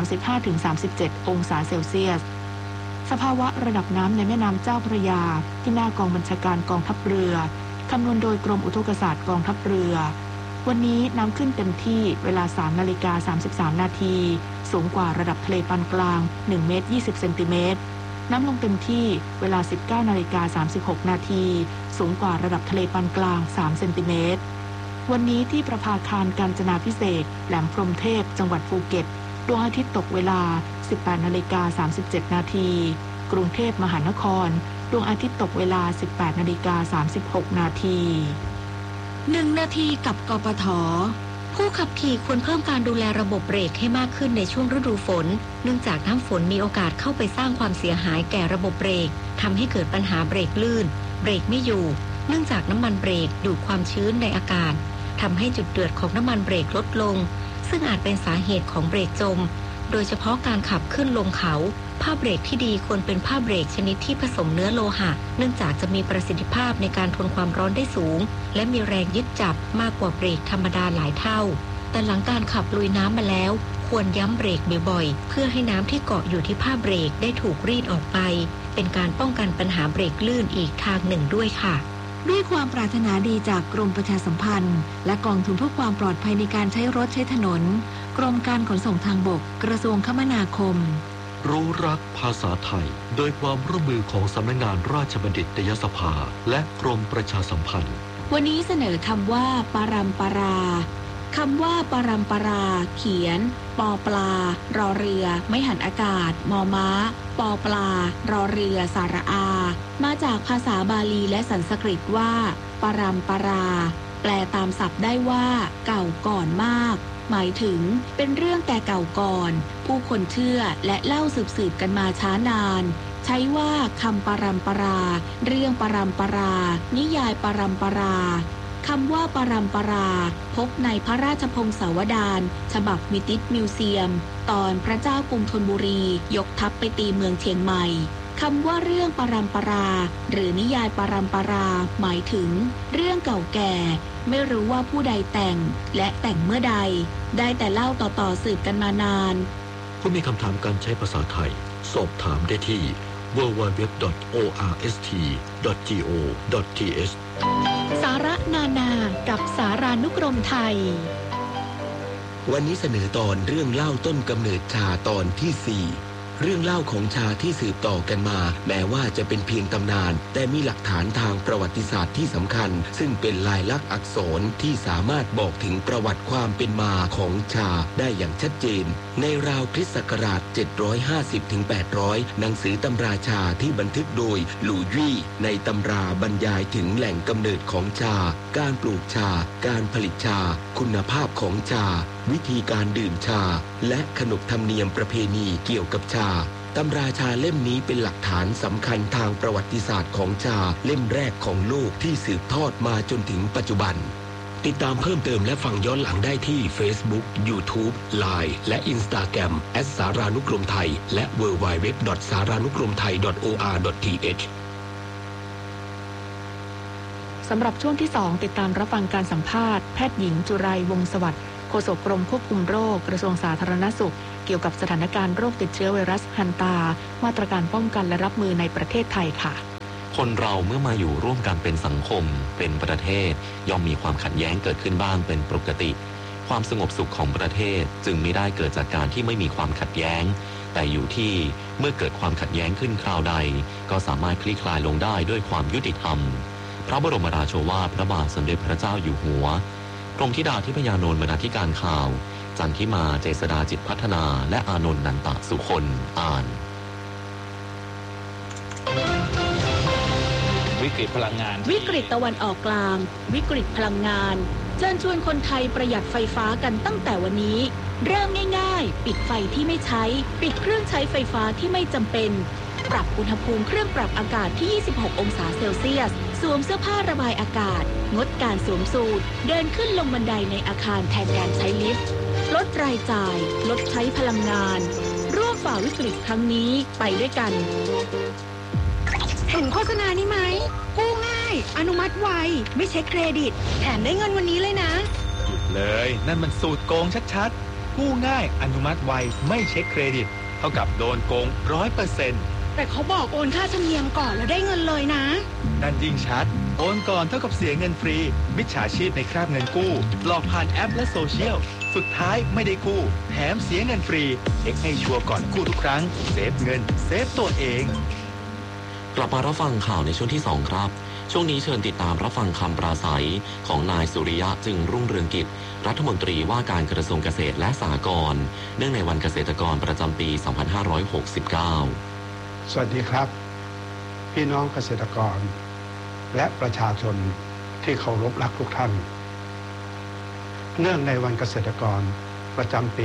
35-37 องศาเซลเซียสสภาวะระดับน้ำในแม่น้ำเจ้าพระยาที่หน้ากองบัญชาการกองทัพเรือคำนวณโดยกรมอุทกศาสตร์กองทัพเรือวันนี้น้ำขึ้นเต็มที่เวลา 3:33 นาทีสูงกว่าระดับทะเลปานกลาง1เมตร20เซนติเมตรน้ำลงเต็มที่เวลา 19:36 นาทีสูงกว่าระดับทะเลปานกลาง3เซนติเมตรวันนี้ที่ประภาคารกาญจนาภิเษกแหลมพรหมเทพจังหวัดภูเก็ตดวงอาทิตย์ตกเวลา 18:37 นาทีกรุงเทพมหานครดวงอาทิตย์ตกเวลา 18:36 นาที 1 นาทีกับกปท.ผู้ขับขี่ควรเพิ่มการดูแลระบบเบรกให้มากขึ้นในช่วงฤดูฝนเนื่องจากน้ำฝนมีโอกาสเข้าไปสร้างความเสียหายแก่ระบบเบรกทำให้เกิดปัญหาเบรกลื่นเบรกไม่อยู่เนื่องจากน้ำมันเบรกดูดความชื้นในอากาศทำให้จุดเดือดของน้ำมันเบรกลดลงซึ่งอาจเป็นสาเหตุของเบรกจมโดยเฉพาะการขับขึ้นลงเขาผ้าเบรกที่ดีควรเป็นผ้าเบรกชนิดที่ผสมเนื้อโลหะเนื่องจากจะมีประสิทธิภาพในการทนความร้อนได้สูงและมีแรงยึดจับมากกว่าเบรกธรรมดาหลายเท่าแต่หลังการขับลุยน้ำมาแล้วควรย้ำเบรกบ่อยๆเพื่อให้น้ำที่เกาะอยู่ที่ผ้าเบรกได้ถูกรีดออกไปเป็นการป้องกันปัญหาเบรกลื่นอีกทางหนึ่งด้วยค่ะด้วยความปรารถนาดีจากกรมประชาสัมพันธ์และกองทุนเพื่อความปลอดภัยในการใช้รถใช้ถนนกรมการขนส่งทางบกกระทรวงคมนาคมรู้รักภาษาไทยโดยความร่วมมือของสำนักงานราชบัณฑิตยสภาและกรมประชาสัมพันธ์วันนี้เสนอคำว่าปารัมปราคำว่าปารัมปราเขียนปอปลารอเรือไม่หันอากาศมอม้าปอปลารอเรือสาระอามาจากภาษาบาลีและสันสกฤตว่าปารัมปราแปลตามศัพท์ได้ว่าเก่าก่อนมากหมายถึงเป็นเรื่องแต่เก่าก่อนผู้คนเชื่อและเล่าสืบกันมาช้านานใช้ว่าคำปารัมปราเรื่องปารัมปรานิยายปารัมปราคำว่าปารัมปราพบในพระราชพงศาวดารฉบับมิติสมิวเซียมตอนพระเจ้ากรุงธนบุรียกทัพไปตีเมืองเชียงใหม่คำว่าเรื่องปารัมปราหรือนิยายปารัมปราหมายถึงเรื่องเก่าแก่ไม่รู้ว่าผู้ใดแต่งและแต่งเมื่อใดได้แต่เล่าต่อสืบกันมานานผู้มีคำถามการใช้ภาษาไทยสอบถามได้ที่ www.orst.go.th สาระนานากับสารานุกรมไทยวันนี้เสนอตอนเรื่องเล่าต้นกำเนิดชาตอนที่ 4เรื่องเล่าของชาที่สืบต่อกันมาแม้ว่าจะเป็นเพียงตำนานแต่มีหลักฐานทางประวัติศาสตร์ที่สำคัญซึ่งเป็นลายลักษณ์อักษรที่สามารถบอกถึงประวัติความเป็นมาของชาได้อย่างชัดเจนในราวคริสต์ศักราช 750-800 หนังสือตำราชาที่บันทึกโดยหลู่ยี่ในตำราบรรยายถึงแหล่งกำเนิดของชาการปลูกชาการผลิตชาคุณภาพของชาวิธีการดื่มชาและขนบธรรมเนียมประเพณีเกี่ยวกับชาตำราชาเล่มนี้เป็นหลักฐานสำคัญทางประวัติศาสตร์ของชาเล่มแรกของโลกที่สืบทอดมาจนถึงปัจจุบันติดตามเพิ่มเติมและฟังย้อนหลังได้ที่ Facebook, YouTube, Line และ Instagram @สารานุกรมไทยและ www.saranukromthai.or.th สำหรับช่วงที่ 2 ติดตามรับฟังการสัมภาษณ์แพทย์หญิงจุไรวงศ์สวัสดิ์โฆษกกรมควบคุมโรคกระทรวงสาธารณสุขเกี่ยวกับสถานการณ์โรคติดเชื้อไวรัสฮันตามาตรการป้องกันและรับมือในประเทศไทยค่ะคนเราเมื่อมาอยู่ร่วมกันเป็นสังคมเป็นประเทศย่อมมีความขัดแย้งเกิดขึ้นบ้างเป็นปกติความสงบสุขของประเทศจึงไม่ได้เกิดจากการที่ไม่มีความขัดแย้งแต่อยู่ที่เมื่อเกิดความขัดแย้งขึ้นคราวใดก็สามารถคลี่คลายลงได้ด้วยความยุติธรรมพระบรมราโชวาทพระบาทสมเด็จพระเจ้าอยู่หัวกรมธิดาธิพยานนท์บรรณาธิการข่าวจันทิมาเจษฎาจิตพัฒนาและอานนท์นันตะสุคนอ่านวิกฤตพลังงานวิกฤตตะวันออกกลางวิกฤตพลังงานเชิญชวนคนไทยประหยัดไฟฟ้ากันตั้งแต่วันนี้เริ่มง่ายๆปิดไฟที่ไม่ใช้ปิดเครื่องใช้ไฟฟ้าที่ไม่จำเป็นปรับอุณหภูมิเครื่องปรับอากาศที่26องศาเซลเซียสสวมเสื้อผ้าระบายอากาศงดการสวมสูทเดินขึ้นลงบันไดในอาคารแทนการใช้ลิฟต์ลดรายจ่ายลดใช้พลังงานร่วมฝ่าวิกฤตครั้งนี้ไปด้วยกันเห็นโฆษณานี้ไหมกู้ง่ายอนุมัติไวไม่เช็คเครดิตแถมได้เงินวันนี้เลยนะหยุดเลยนั่นมันสูตรโกงชัดๆกู้ง่ายอนุมัติไวไม่เช็คเครดิตเท่ากับโดนโกง 100% แต่เขาบอกโอนค่าธรรมเนียมก่อนแล้วได้เงินเลยนะนั่นยิ่งชัดโอนก่อนเท่ากับเสียเงินฟรีมิจฉาชีพในคราบเงินกู้หลอกผ่านแอปและโซเชียลสุดท้ายไม่ได้กู้แถมเสียเงินฟรีเช็คให้ชัวร์ก่อนกู้ทุกครั้งเซฟเงินเซฟตัวเองกลับมารับฟังข่าวในช่วงที่ 2 ครับช่วงนี้เชิญติดตามรับฟังคำปราศัยของนายสุริยะจึงรุ่งเรืองกิจรัฐมนตรีว่าการกระทรวงเกษตรและสหกรณ์เนื่องในวันเกษตรกรประจำปี 2569 สวัสดีครับพี่น้องเกษตรกรและประชาชนที่เคารพรักทุกท่านเนื่องในวันเกษตรกรประจำปี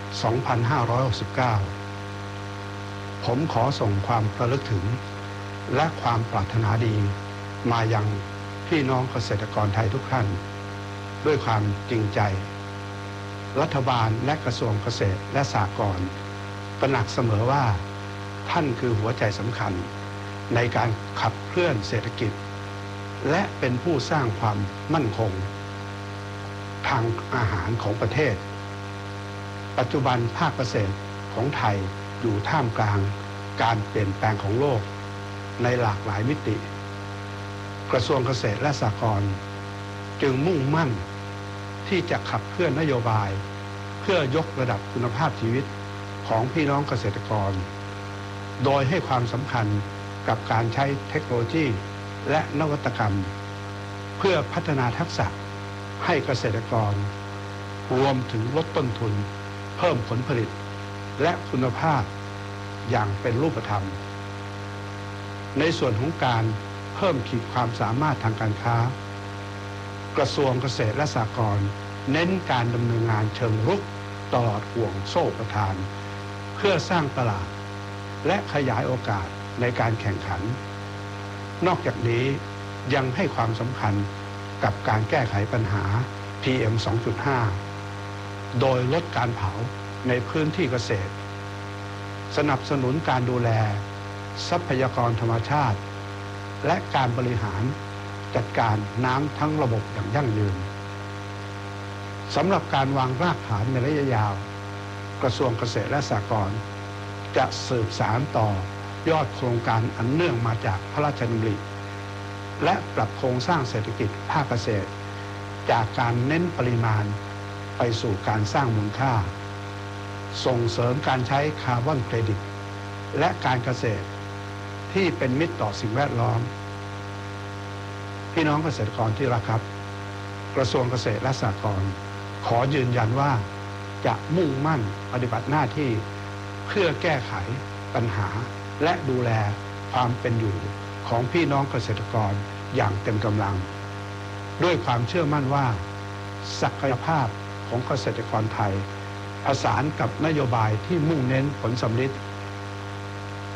2569 ผมขอส่งความระลึกถึงและความปรารถนาดีมายังพี่น้องเกษตรกรไทยทุกท่านด้วยความจริงใจรัฐบาลและกระทรวงเกษตรและสหกรณ์ตระหนักเสมอว่าท่านคือหัวใจสำคัญในการขับเคลื่อนเศรษฐกิจและเป็นผู้สร้างความมั่นคงทางอาหารของประเทศปัจจุบันภาคเกษตรของไทยอยู่ท่ามกลางการเปลี่ยนแปลงของโลกในหลากหลายมิติกระทรวงเกษตรและสหกรณ์จึงมุ่งมั่นที่จะขับเคลื่อนนโยบายเพื่อยกระดับคุณภาพชีวิตของพี่น้องเกษตรกรโดยให้ความสำคัญกับการใช้เทคโนโลยีและนวัตกรรมเพื่อพัฒนาทักษะให้เกษตรกรรวมถึงลดต้นทุนเพิ่มผลผลิตและคุณภาพอย่างเป็นรูปธรรมในส่วนของการเพิ่มขีดความสามารถทางการค้ากระทรวงเกษตรและสหกรณ์เน้นการดำเนินงานเชิงรุกตลอดห่วงโซ่ประทานเพื่อสร้างตลาดและขยายโอกาสในการแข่งขันนอกจากนี้ยังให้ความสำคัญกับการแก้ไขปัญหา PM 2.5 โดยลดการเผาในพื้นที่เกษตรสนับสนุนการดูแลทรัพยากรธรรมชาติและการบริหารจัดการน้ำทั้งระบบอย่างยั่งยืนสำหรับการวางรากฐานในระยะยาวกระทรวงเกษตรและสหกรณ์จะสืบสานต่อยอดโครงการอันเนื่องมาจากพระราชดำริและปรับโครงสร้างเศรษฐกิจภาคเกษตรจากการเน้นปริมาณไปสู่การสร้างมูลค่าส่งเสริมการใช้คาร์บอนเครดิตและการเกษตรที่เป็นมิตรต่อสิ่งแวดล้อมพี่น้องเกษตรกรที่รักครับกระทรวงเกษตรและสหกรณ์ขอยืนยันว่าจะมุ่งมั่นปฏิบัติหน้าที่เพื่อแก้ไขปัญหาและดูแลความเป็นอยู่ของพี่น้องเกษตรกรอย่างเต็มกำลังด้วยความเชื่อมั่นว่าศักยภาพของเกษตรกรไทยประสานกับนโยบายที่มุ่งเน้นผลสำลิด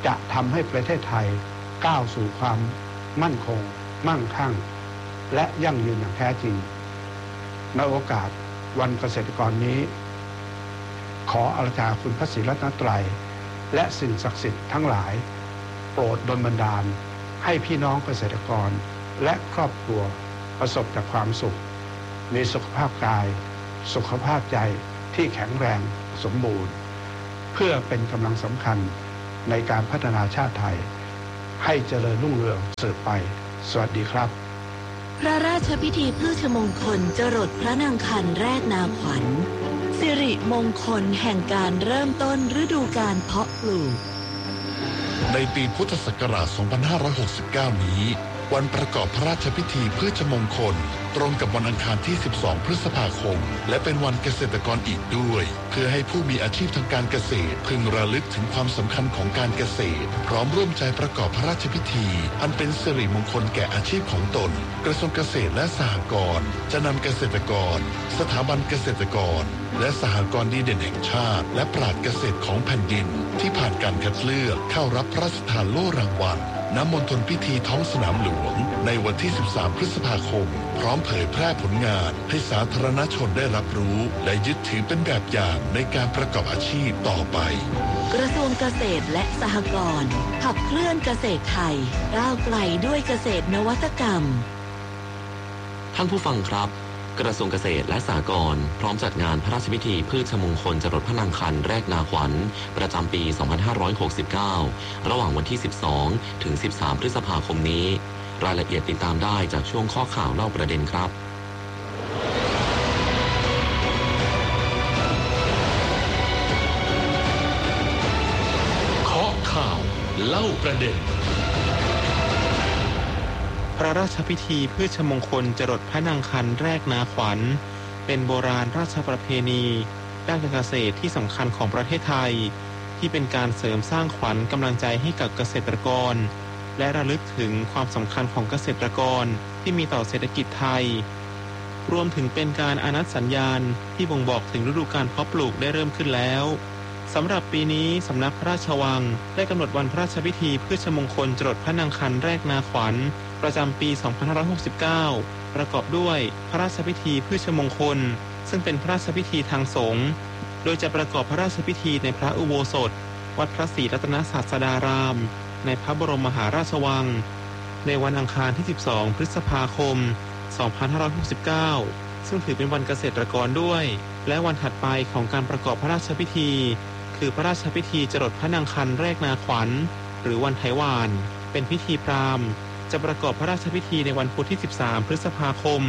จะทำให้ประเทศไทยก้าวสู่ความมั่นคงมั่งคั่งและยั่งยืนอย่างแท้จริงในโอกาสวันเกษตรกรนี้ขออาราธนาคุณพระศรีรัตนตรัยและสิ่งศักดิ์สิทธิ์ทั้งหลายโปรดดลบันดาลให้พี่น้องเกษตรกรและครอบครัวประสบแต่ความสุขมีสุขภาพกายสุขภาพใจที่แข็งแรงสมบูรณ์เพื่อเป็นกำลังสำคัญในการพัฒนาชาติไทยให้เจริญรุ่งเรืองสืบไปสวัสดีครับพระราชพิธีพืชมงคลจรดพระนางคันแรกนาขวัญสิริมงคลแห่งการเริ่มต้นฤดูกาลเพาะปลูกในปีพุทธศักราช 2569 นี้วันประกอบพระราชพิธีพืชมงคลตรงกับวันอังคารที่ 12 พฤษภาคมและเป็นวันเกษตรกรอีกด้วยเพื่อให้ผู้มีอาชีพทางการเกษตรพึงระลึกถึงความสำคัญของการเกษตรพร้อมร่วมใจประกอบพระราชพิธีอันเป็นสิริมงคลแก่อาชีพของตนกระทรวงเกษตรและสหกรณ์จะนำเกษตรกรสถาบันเกษตรกรและสหกรณ์ดีเด่นแห่งชาติและปราชญ์เกษตรของแผ่นดินที่ผ่านการคัดเลือกเข้ารับพระราชทานโล่รางวัลณมณฑลพิธีท้องสนามหลวงในวันที่ 13 พฤษภาคมพร้อมเผยแพร่ผลงานให้สาธารณชนได้รับรู้และยึดถือเป็นแบบอย่างในการประกอบอาชีพต่อไปกระทรวงเกษตรและสหกรณ์ขับเคลื่อนเกษตรไทยก้าวไกลด้วยเกษตรนวัตกรรมท่านผู้ฟังครับกระทรวงเกษตรและสหกรณ์พร้อมจัดงานพระราชพิธีพืชมงคลจรดพระนางคันแรกนาขวัญประจำปี 2569 ระหว่างวันที่ 12 ถึง 13 พฤษภาคมนี้รายละเอียดติดตามได้จากช่วงข้อข่าวเล่าประเด็นครับข้อข่าวเล่าประเด็นพระราชพิธีพืชมงคลจรดพระนางคันแรกนาขวัญเป็นโบราณราชประเพณีด้านการเกษตรที่สำคัญของประเทศไทยที่เป็นการเสริมสร้างขวัญกำลังใจให้กับเกษตรกรและระลึกถึงความสำคัญของเกษตรกรที่มีต่อเศรษฐกิจไทยรวมถึงเป็นการอานัตสัญญาณที่บ่งบอกถึงฤดูกาลเพาะปลูกได้เริ่มขึ้นแล้วสำหรับปีนี้สำนักพระราชวังได้กำหนดวันพระราชพิธีพืชมงคลจรดพระนางคันแรกนาขวัญประจำปี 2569 ประกอบด้วยพระราชพิธีพืชมงคลซึ่งเป็นพระราชพิธีทางสงฆ์โดยจะประกอบพระราชพิธีในพระอุโบสถวัดพระศรีรัตนศาสดารามในพระบรมมหาราชวังในวันอังคารที่ 12 พฤษภาคม 2569 ซึ่งถือเป็นวันเกษตรกรด้วยและวันถัดไปของการประกอบพระราชพิธีคือพระราชพิธีจรดพระนางคันแรกนาขวัญหรือวันไถวานเป็นพิธีพราหมณ์จะประกอบพระราชพิธีในวันพุธที่ 13 พฤษภาคม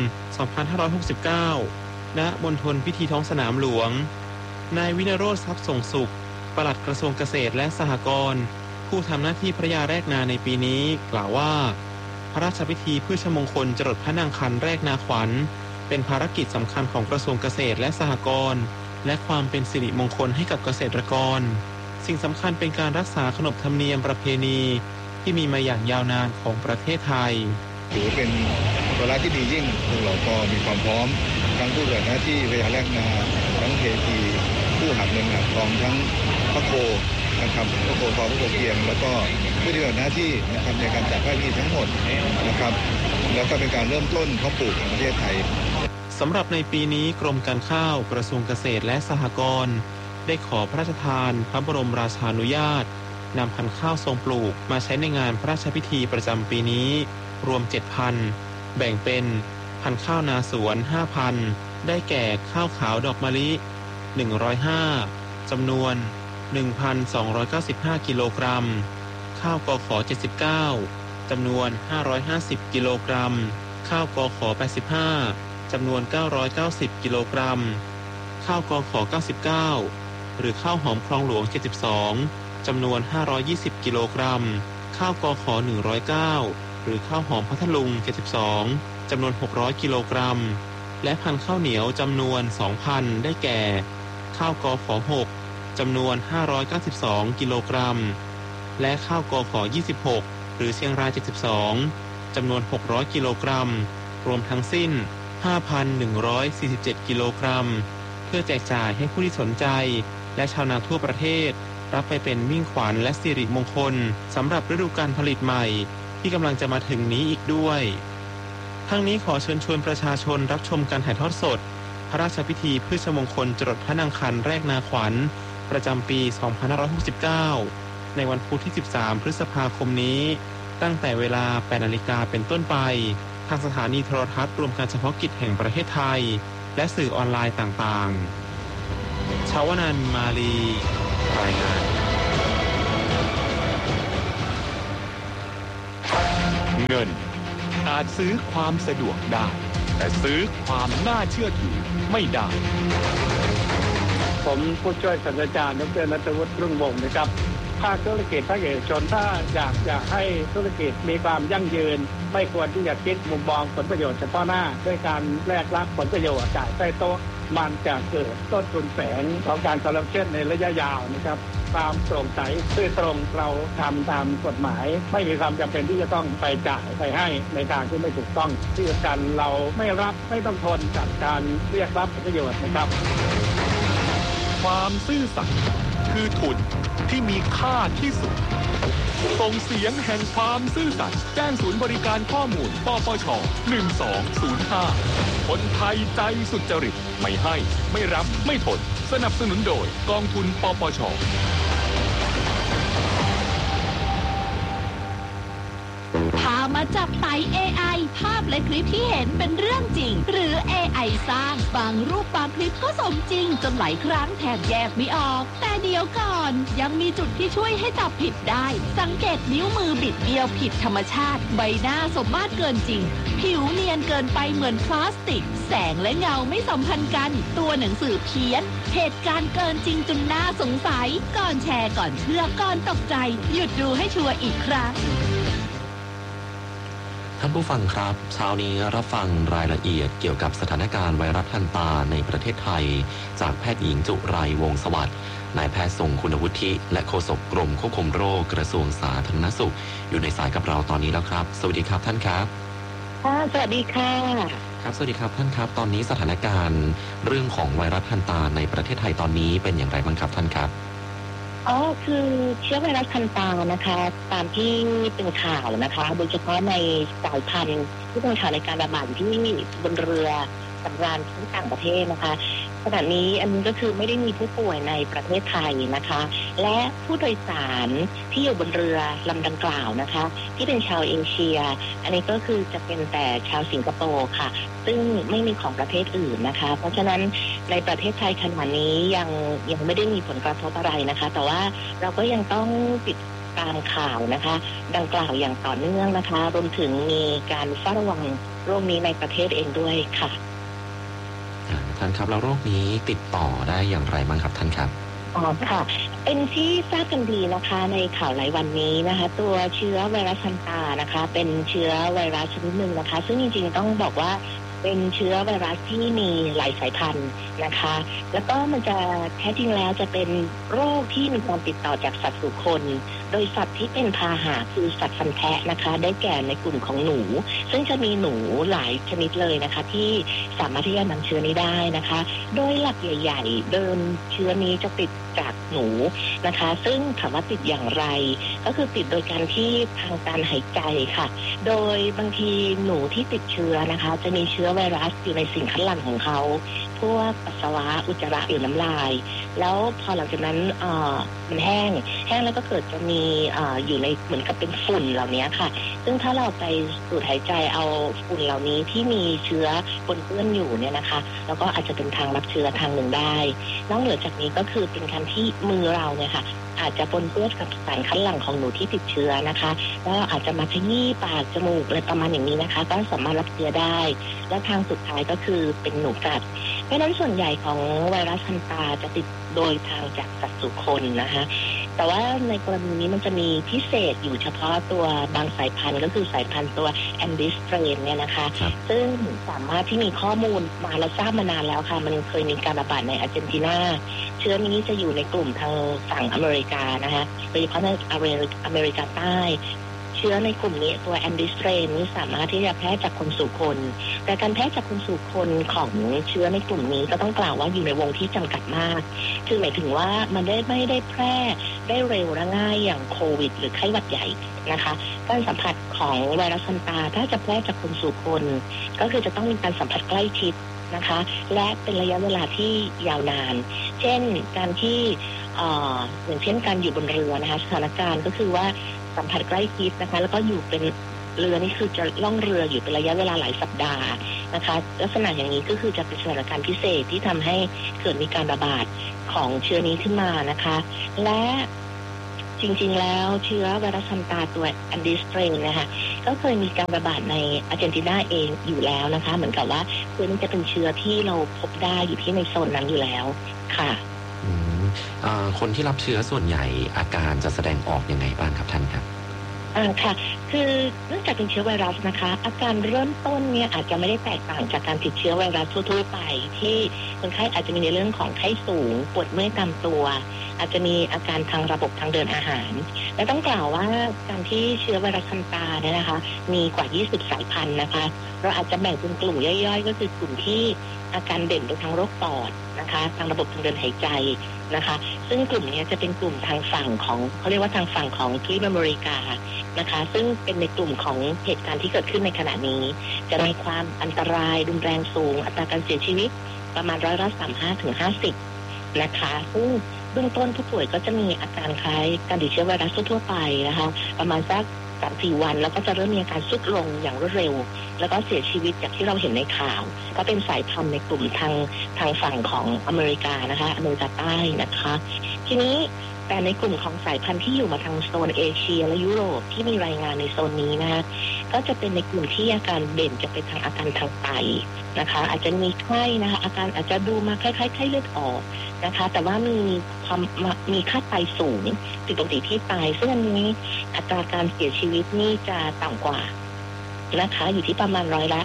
2569 ณ มณฑลพิธีท้องสนามหลวงนายวินโรจน์ทรัพย์ส่งสุขปลัดกระทรวงเกษตรและสหกรณ์ผู้ทำหน้าที่พระยาแรกนาในปีนี้กล่าวว่าพระราชพิธีพืชมงคลจรดพระนางคันแรกนาขวัญเป็นภารกิจสำคัญของกระทรวงเกษตรและสหกรณ์และความเป็นสิริมงคลให้กับเกษตรกรสิ่งสำคัญเป็นการรักษาขนบธรรมเนียมประเพณีที่มีมาอย่างยาวนานของประเทศไทยถือเป็นวาระที่ดียิ่งพวกเราก็มีความพร้อมทั้งผู้ปฏิบัติหน้าที่พระยาแรกนาทั้งเทพีผู้หักเงินหักทองทั้งพระโคนะครับพระโคทองพระโคเกียงแล้วก็ผู้ปฏิบัติหน้าที่นะครับในการจัดพระพิธีทั้งหมดนะครับแล้วก็เป็นการเริ่มต้นเพาะปลูกของประเทศไทยสำหรับในปีนี้กรมการข้าวกระทรวงเกษตรและสหกรณ์ได้ขอพระราชทานพระบรมราชานุญาตนำพันธุ์ข้าวทรงปลูกมาใช้ในงานพระราชพิธีประจำปีนี้รวม 7,000 แบ่งเป็นพันธุ์ข้าวนาสวน 5,000 ได้แก่ข้าวขาวดอกมะลิ105จำนวน 1,295 กิโลกรัมข้าวกข79จำนวน550กิโลกรัมข้าวกข85จำนวน990กิโลกรัมข้าวกข99หรือข้าวหอมคลองหลวง72จำนวน520กิโลกรัมข้าวกข109หรือข้าวหอมพัทลุง72จำนวน600กิโลกรัมและพันธุ์ข้าวเหนียวจำนวน 2,000 ได้แก่ข้าวกข6จำนวน592กิโลกรัมและข้าวกข26หรือเชียงราย72จำนวน600กิโลกรัมรวมทั้งสิ้น 5,147 กิโลกรัมเพื่อแจกจ่ายให้ผู้ที่สนใจและชาวนาทั่วประเทศรับไปเป็นมิ่งขวัญและสิริมงคลสำหรับฤดูกาลผลิตใหม่ที่กำลังจะมาถึงนี้อีกด้วยทั้งนี้ขอเชิญชวนประชาชนรับชมการถ่ายทอดสดพระราชพิธีพฤชมงคลจรดพระนางคันแรกนาขวัญประจำปี 2569 ในวันพุธที่ 13 พฤษภาคมนี้ตั้งแต่เวลา 8 นาฬิกาเป็นต้นไปทางสถานีโทรทัศน์รวมการเฉพาะกิจแห่งประเทศไทยและสื่อออนไลน์ต่างๆชาวนันท์ มาลีรายงานเงินอาจซื้อความสะดวกได้แต่ซื้อความน่าเชื่อถือไม่ได้ผมผู้ช่วยศาสตราจารย์ดร.ณัฐวุฒิ รุ่งวงศ์นะครับภาคธุรกิจภาคเอกชนถ้าอยากจะให้ธุรกิจมีความยั่งยืนไม่ควรที่จะคิดมุมมองผลประโยชน์เฉพาะหน้าด้วยการแลกรับผลประโยชน์จ่ายใต้โต๊ะมันจะเกิดต้นทุนแฝงของการคอร์รัปชันในระยะยาวนะครับความโปร่งใสซื่อตรงเราทำตามกฎหมายไม่มีความจำเป็นที่จะต้องไปจ่ายไปให้ในทางที่ไม่ถูกต้องที่สำคัญเราไม่รับไม่ต้องทนกับการเรียกรับผลประโยชน์นะครับความซื่อสัตย์คือทุนที่มีค่าที่สุดส่งเสียงแห่งความซื่อสัตย์แจ้งศูนย์บริการข้อมูลปปช1205คนไทยใจสุจริตไม่ให้ไม่รับไม่ทนสนับสนุนโดยกองทุนปปชพามาจับไต่ AI ภาพและคลิปที่เห็นเป็นเรื่องจริงหรือ AI สร้างบางรูปบางคลิปก็สมจริงจนหลายครั้งแทบแยกไม่ออกแต่เดี๋ยวก่อนยังมีจุดที่ช่วยให้จับผิดได้สังเกตนิ้วมือบิดเบี้ยวผิดธรรมชาติใบหน้าสมมาตรเกินจริงผิวเนียนเกินไปเหมือนพลาสติกแสงและเงาไม่สัมพันธ์กันตัวหนังสือเพี้ยนเหตุการณ์เกินจริงจนน่าสงสัยก่อนแชร์ก่อนเชื่อก่อนตกใจหยุดดูให้ชัวร์อีกครั้งท่านผู้ฟังครับเช้านี้รับฟังรายละเอียดเกี่ยวกับสถานการณ์ไวรัสฮันตาในประเทศไทยจากแพทย์หญิงจุไรวงศ์สวัสดิ์นายแพทย์ทรงคุณวุฒิและโฆษกกรมควบคุมโรคกระทรวงสาธารณสุขอยู่ในสายกับเราตอนนี้แล้วครับสวัสดีครับท่านครับสวัสดีค่ะครับสวัสดีครับท่านครับตอนนี้สถานการณ์เรื่องของไวรัสฮันตาในประเทศไทยตอนนี้เป็นอย่างไรบ้างครับท่านครับคือเชื้อไวรัสฮันตานะคะตามที่เป็นข่าวนะคะโดยเฉพาะในสายพันธุ์ที่เป็นข่าวในการระบาดอยู่ที่บนเรือสำราญที่ต่างประเทศนะคะขณะนี้อันนี้ก็คือไม่ได้มีผู้ป่วยในประเทศไทยนะคะและผู้โดยสารที่อยู่บนเรือลำดังกล่าวนะคะที่เป็นชาวเอเชียอันนี้ก็คือจะเป็นแต่ชาวสิงคโปร์ค่ะซึ่งไม่มีของประเทศอื่นนะคะเพราะฉะนั้นในประเทศไทยขณะนี้ยังไม่ได้มีผลกระทบอะไรนะคะแต่ว่าเราก็ยังต้องติดตามข่าวนะคะดังกล่าวอย่างต่อเนื่องนะคะรวมถึงมีการเฝ้าระวังโรคนี้ในประเทศเองด้วยค่ะท่านครับแล้วโรคนี้ติดต่อได้อย่างไรบ้างครับท่านครับค่ะเป็นที่ทราบกันดีนะคะในข่าวหลายวันนี้นะคะตัวเชื้อไวรัสฮันตานะคะเป็นเชื้อไวรัสชนิดหนึ่งนะคะซึ่งจริงๆต้องบอกว่าเป็นเชื้อไวรัสที่มีหลายสายพันธุ์นะคะแล้วก็มันจะแท้จริงแล้วจะเป็นโรคที่มีการติดต่อจากสัตว์สู่คนโดยสัตว์ที่เป็นพาหะคือสัตว์ฟันแทะนะคะได้แก่ในกลุ่มของหนูซึ่งจะมีหนูหลายชนิดเลยนะคะที่สามารถที่จะนำเชื้อนี้ได้นะคะโดยหลักใหญ่ๆเดิมเชื้อนี้จะติดจากหนูนะคะซึ่งถามว่าติดอย่างไรก็คือติดโดยการที่ทางการหายใจค่ะโดยบางทีหนูที่ติดเชื้อนะคะจะมีเชื้อไวรัสอยู่ในสิ่งคัดหลั่งของเขาพวกปัสสาวะอุจจาระหรือน้ำลายแล้วพอหลังจากนั้นมันแห้งแล้วก็เกิดจะมีอยู่ในเหมือนกับเป็นฝุ่นเหล่านี้ค่ะซึ่งถ้าเราไปสูดหายใจเอาฝุ่นเหล่านี้ที่มีเชื้อปนเปื้อนอยู่เนี่ยนะคะแล้วก็อาจจะเป็นทางรับเชื้อทางหนึ่งได้นอกเหนือจากนี้ก็คือเป็นการที่มือเราเนี่ยค่ะอาจจะปนเปื้อนกับสารคัดหลั่งของหนูที่ติดเชื้อนะคะแล้วอาจจะมาขยี้ปากจมูกอะไรประมาณอย่างนี้นะคะก็สามารถรับเชื้อได้และทางสุดท้ายก็คือเป็นหนูกัดเพราะฉะนั้นส่วนใหญ่ของไวรัสฮันตาจะติดโดยทางจากสัตว์สู่คนนะคะแต่ว่าในกรณีนี้มันจะมีพิเศษอยู่เฉพาะตัวบางสายพันธุ์ก็คือสายพันธุ์ตัวแอนดิสเทรนเนี่ยนะคะซึ่งสามารถที่มีข้อมูลมาเราทราบมานานแล้วค่ะมันเคยมีการระบาดในอาร์เจนตินาเชื้อนี้จะอยู่ในกลุ่มทางฝั่งอเมริกานะคะโดยเฉพาะในอเมริกาใต้เชื้อในกลุ่มนี้ตัวแอนดิสเตรนนี้สามารถที่จะแพร่จากคนสู่คนแต่การแพร่จากคนสู่คนของเชื้อในกลุ่มนี้ก็ต้องกล่าวว่าอยู่ในวงที่จำกัดมากคือหมายถึงว่ามันไม่ได้แพร่ได้เร็วและง่ายอย่างโควิดหรือไข้หวัดใหญ่นะคะการสัมผัสของไวรัสฮันตาถ้าจะแพร่จากคนสู่คนก็คือจะต้องมีการสัมผัสใกล้ชิดนะคะและเป็นระยะเวลาที่ยาวนานเช่นการที่อย่างเช่นการอยู่บนเรือนะคะสถานการณ์ก็คือว่าสัมผัสใกล้ชิดนะคะแล้วก็อยู่เป็นเรือนี่คือจะล่องเรืออยู่เป็นระยะเวลาหลายสัปดาห์นะคะลักษณะอย่างนี้ก็คือจะเป็นสถานการณ์พิเศษที่ทำให้เกิดมีการระบาดของเชื้อนี้ขึ้นมานะคะและจริงๆแล้วเชื้อไวรัสฮันตาตัวแอนดิสเตรนนะคะก็เคยมีการระบาดในอาร์เจนตินาเองอยู่แล้วนะคะเหมือนกับว่าเชื้อนี้จะเป็นเชื้อที่เราพบได้อยู่ที่ในโซนนั้นอยู่แล้วค่ะคนที่รับเชื้อส่วนใหญ่อาการจะแสดงออกยังไงบ้างครับท่านครับค่ะคือเนื่องจากเป็นเชื้อไวรัสนะคะอาการเริ่มต้นเนี่ยอาจจะไม่ได้แตกต่างจากการติดเชื้อไวรัสทั่วๆไปที่คนไข้อาจจะมีในเรื่องของไข้สูงปวดเมื่อยตามตัวอาจจะมีอาการทางระบบทางเดินอาหารและต้องกล่าวว่าการที่เชื้อไวรัสฮันตาเนี่ยนะคะมีกว่า20สายพันธุ์นะคะเราอาจจะแบ่งเป็นกลุ่มย่อยๆก็คือกลุ่มที่อาการเด่นไปทางโรคปอดนะคะทางระบบทางเดินหายใจนะคะซึ่งกลุ่มนี้จะเป็นกลุ่มทางฝั่งของเขาเรียกว่าทางฝั่งของทวีปอเมริกานะคะซึ่งเป็นในกลุ่มของเหตุการณ์ที่เกิดขึ้นในขณะนี้จะมีความอันตรายรุนแรงสูงอัตราการเสียชีวิตประมาณ35-50นะคะซึ่งเบื้องต้นผู้ป่วยก็จะมีอาการคล้ายการติดเชื้อไวรัสทั่วไปนะคะประมาณสัก3-4 วันแล้วก็จะเริ่มมีอาการทรุดลงอย่างรวดเร็วแล้วก็เสียชีวิตจากที่เราเห็นในข่าวก็เป็นสายพันธุ์ในกลุ่มทางฝั่งของอเมริกานะคะอเมริกาใต้นะคะทีนี้แต่ในกลุ่มของสายพันธุ์ที่อยู่มาทางโซนเอเชียและยุโรปที่มีรายงานในโซนนี้นะคะก็จะเป็นในกลุ่มที่อาการเด่นจะเป็นทางอาการทางไตนะคะอาจจะมีไข้นะคะอาการอาจจะดูมาคล้ายๆไข้เลือดออกนะคะแต่ว่ามีค่าไตสูงผิดปกติที่ไตซึ่งอันนี้อัตราการเสียชีวิตนี่จะต่ำกว่านะคะอยู่ที่ประมาณ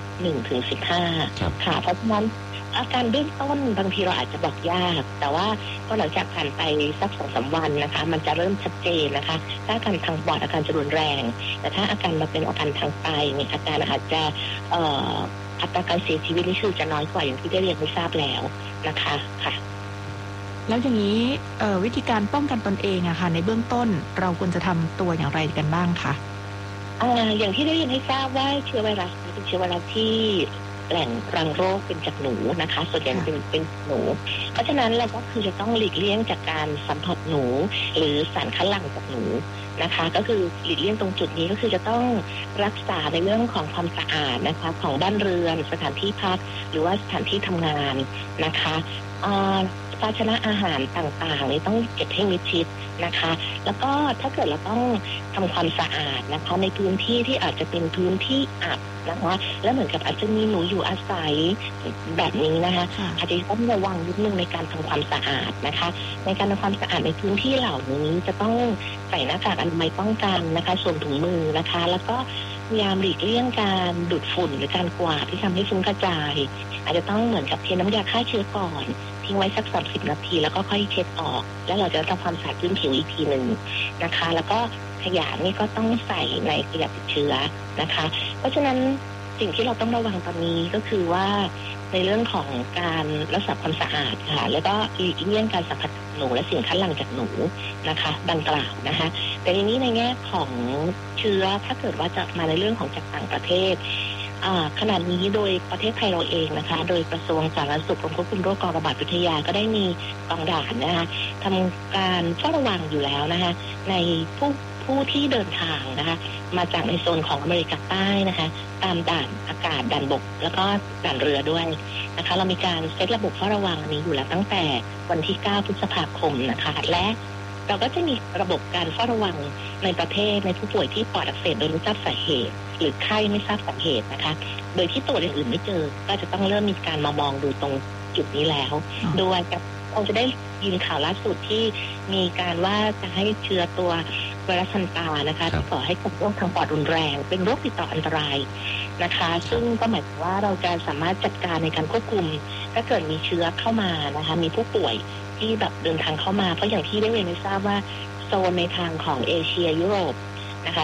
1-15%ค่ะเพราะฉะนั้นอาการเบื้องต้นบางทีเราอาจจะบอกยากแต่ว่าก็หลังจากผ่านไปสัก 2-3 วันนะคะมันจะเริ่มชัดเจนนะคะถ้าอาการทางปอดอาการจะรุนแรงแต่ถ้าอาการมาเป็นอาการทางไตเนี่ยอาการอาจจะอัตราการเสียชีวิตนี่คือจะน้อยกว่าอย่างที่ได้เรียนให้ทราบแล้วนะคะค่ะแล้วอย่างนี้วิธีการป้องกันตนเองอะค่ะในเบื้องต้นเราควรจะทำตัวอย่างไรกันบ้างคะอย่างที่ได้ยินให้ทราบว่าเชื้อไวรัสเป็นเชื้อไวรัสที่แหล่งรังโรคเป็นจากหนูนะคะส่วนใหญ่เป็นหนูเพราะฉะนั้นเราก็คือจะต้องหลีกเลี่ยงจากการสัมผัสหนูหรือสารคัดหลั่งจากหนูนะคะก็คือหลีกเลี่ยงตรงจุดนี้ก็คือจะต้องรักษาในเรื่องของความสะอาดนะคะของบ้านเรือนสถานที่พักหรือว่าสถานที่ทำงานนะคะภาชนะอาหารต่างๆนี่ต้องเก็บให้มิดชิดนะคะแล้วก็ถ้าเกิดเราต้องทำความสะอาดนะคะในพื้นที่ที่อาจจะเป็นพื้นที่อับนะคะแล้วเหมือนกับอาจจะมีหนูอยู่อาศัยแบบนี้นะคะอาจจะต้องระวังนิดนึงในการทำความสะอาดนะคะในการทำความสะอาดในพื้นที่เหล่านี้จะต้องใส่หน้ากากอนามัยป้องกันนะคะสวมถุงมือนะคะแล้วก็พยายามหลีกเลี่ยงการดูดฝุ่นหรือการกวาดที่ทำให้ฟุ้งกระจายอาจจะต้องเหมือนกับเทน้ำยาฆ่าเชื้อก่อนทิ้งไว้สัก30 นาทีแล้วก็ค่อยเช็ดออกแล้วเราจะทำความสะอาดพื้นผิวอีกทีหนึ่งนะคะแล้วก็ขยะนี่ก็ต้องใส่ในขยะติดเชื้อนะคะเพราะฉะนั้นสิ่งที่เราต้องระวังตอนนี้ก็คือว่าในเรื่องของการรักษาความสะอาดค่ะแล้วก็หลีกเลี่ยงการสัมผัสหนูและสิ่งคัดหลั่งจากหนูนะคะดังกล่าวนะคะแต่ทีนี้ในแง่ของเชื้อถ้าเกิดว่าจะมาในเรื่องของจากต่างประเทศขณะนี้โดยประเทศไทยเราเองนะคะโดยกระทรวงสาธารณสุขกรมควบคุมโรคกองระบาดวิทยาก็ได้มีกองด่านนะคะทำการเฝ้าระวังอยู่แล้วนะคะในผู้ที่เดินทางนะคะมาจากในโซนของอเมริกาใต้นะคะตามด่านอากาศด่านบกแล้วก็ด่านเรือด้วยนะคะเรามีการเซตระบบเฝ้าระวังนี้อยู่แล้วตั้งแต่วันที่9 พฤษภาคมนะคะและเราก็จะมีระบบการเฝ้าระวังในประเทศในผู้ป่วยที่ปอดอักเสบโดยไม่ทราบสาเหตุหรือไข้ไม่ทราบสาเหตุนะคะโดยที่ตรวจอย่างอื่นไม่เจอก็จะต้องเริ่มมีการมามองดูตรงจุดนี้แล้วโดยเราจะได้ยินข่าวล่าสุดที่มีการว่าจะให้เชื้อตัวไวรัสฮันตานะคะที่ก่อให้เกิดโรคทางปอดรุนแรงเป็นโรคติดต่ออันตรายนะคะซึ่งก็หมายถึงว่าเราจะสามารถจัดการในการควบคุมถ้าเกิดมีเชื้อเข้ามานะคะมีผู้ป่วยที่แบบเดินทางเข้ามาเพราะอย่างที่ได้เรียนให้ทราบว่าโซนในทางของเอเชียยุโรปนะคะ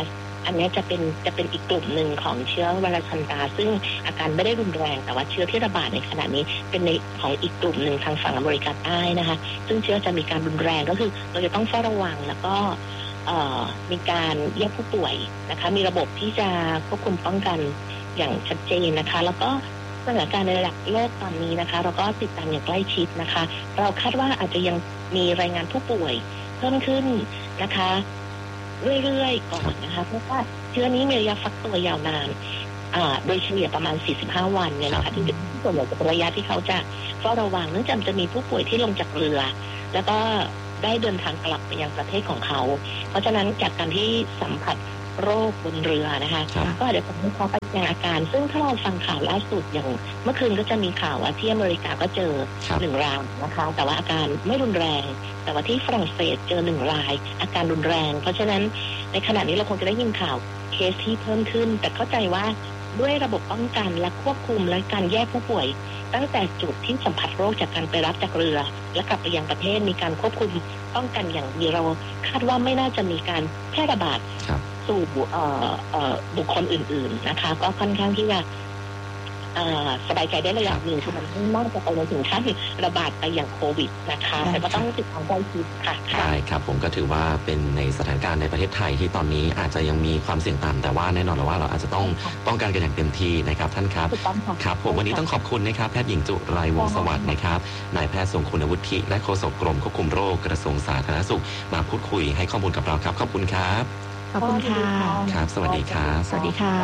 อันนี้จะเป็นอีกกลุ่มหนึ่งของเชื้อไวรัสฮันตาซึ่งอาการไม่ได้รุนแรงแต่ว่าเชื้อที่ระบาดในขณะนี้เป็นในของอีกกลุ่มหนึ่งทางฝั่งอเมริกาใต้นะคะซึ่งเชื้อจะมีการรุนแรงก็คือเราจะต้องเฝ้าระวังแล้วก็มีการแยกผู้ป่วยนะคะมีระบบที่จะควบคุมป้องกันอย่างชัดเจนนะคะแล้วก็สถานการณ์ในระดับโลกตอนนี้นะคะเราก็ติดตามอย่างใกล้ชิดนะคะเราคาดว่าอาจจะยังมีรายงานผู้ป่วยเพิ่มขึ้นนะคะเรื่อยๆก่อนนะคะเพราะว่าเชื้อนี้มีระยะฟักตัวยาวนานโดยเฉลี่ยประมาณ45วันเนี่ยนะคะที่ส่วนใหญ่จะเป็นระยะที่เขาจะเฝ้าระวังเนื่องจากจะมีผู้ป่วยที่ลงจากเรือแล้วก็ได้เดินทางกลับไปยังประเทศของเขาเพราะฉะนั้นจากการที่สัมผัสโรคบนเรือนะคะก็อาจจะทำให้เขาไปยังอาการซึ่งถ้าเราฟังข่าวล่าสุดอย่างเมื่อคืนก็จะมีข่าวว่าที่อเมริกาก็เจอ1 รายนะคะแต่ว่าอาการไม่รุนแรงแต่ว่าที่ฝรั่งเศสเจอ1 รายอาการรุนแรงเพราะฉะนั้นในขณะนี้เราคงจะได้ยินข่าวเคสที่เพิ่มขึ้นแต่เข้าใจว่าด้วยระบบป้องกันและควบคุมและการแยกผู้ป่วยตั้งแต่จุดที่สัมผัสโรคจากการไปรับจากเรือและกลับไปยังประเทศมีการควบคุมป้องกันอย่างดีเราคาดว่าไม่น่าจะมีการแพร่ระบาดสู่บุคคลอื่นๆนะคะก็ค่อนข้างที่จะสบายใจได้ระดับหนึ่งคือมันไม่น่าจะไปถึงขั้นระบาดไปอย่างโควิดนะคะแต่ก็ต้องติดตามใกล้ชิดค่ะใช่ครับผมก็ถือว่าเป็นในสถานการณ์ในประเทศไทยที่ตอนนี้อาจจะยังมีความเสี่ยงต่ำแต่ว่าแน่นอนว่าเราอาจจะต้องป้องกันกันอย่างเต็มที่นะครับท่านครับครับผมวันนี้ต้องขอบคุณนะครับแพทย์หญิงจุไรวงศ์สวัสดิ์นะครับนายแพทย์ทรงคุณวุฒิและโฆษกกรมควบคุมโรคกระทรวงสาธารณสุขมาพูดคุยให้ข้อมูลกับเราครับขอบคุณครับขอบคุณค่ะครับสวัสดีครับสวัสดีค่ะ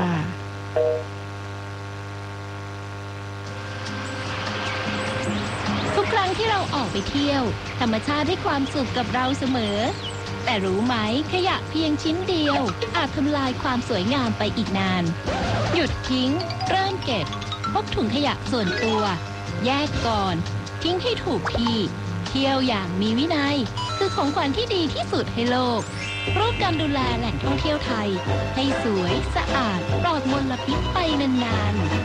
ทุกครั้งที่เราออกไปเที่ยวธรรมชาติให้ความสุขกับเราเสมอแต่รู้ไหมขยะเพียงชิ้นเดียวอาจทำลายความสวยงามไปอีกนานหยุดทิ้งเริ่มเก็บพกถุงขยะส่วนตัวแยกก่อนทิ้งให้ถูกที่เที่ยวอย่างมีวินัยคือของขวัญที่ดีที่สุดให้โลกร่วมกันดูแลแหล่งท่องเที่ยวไทยให้สวยสะอาดปลอดมลพิษไปนานๆ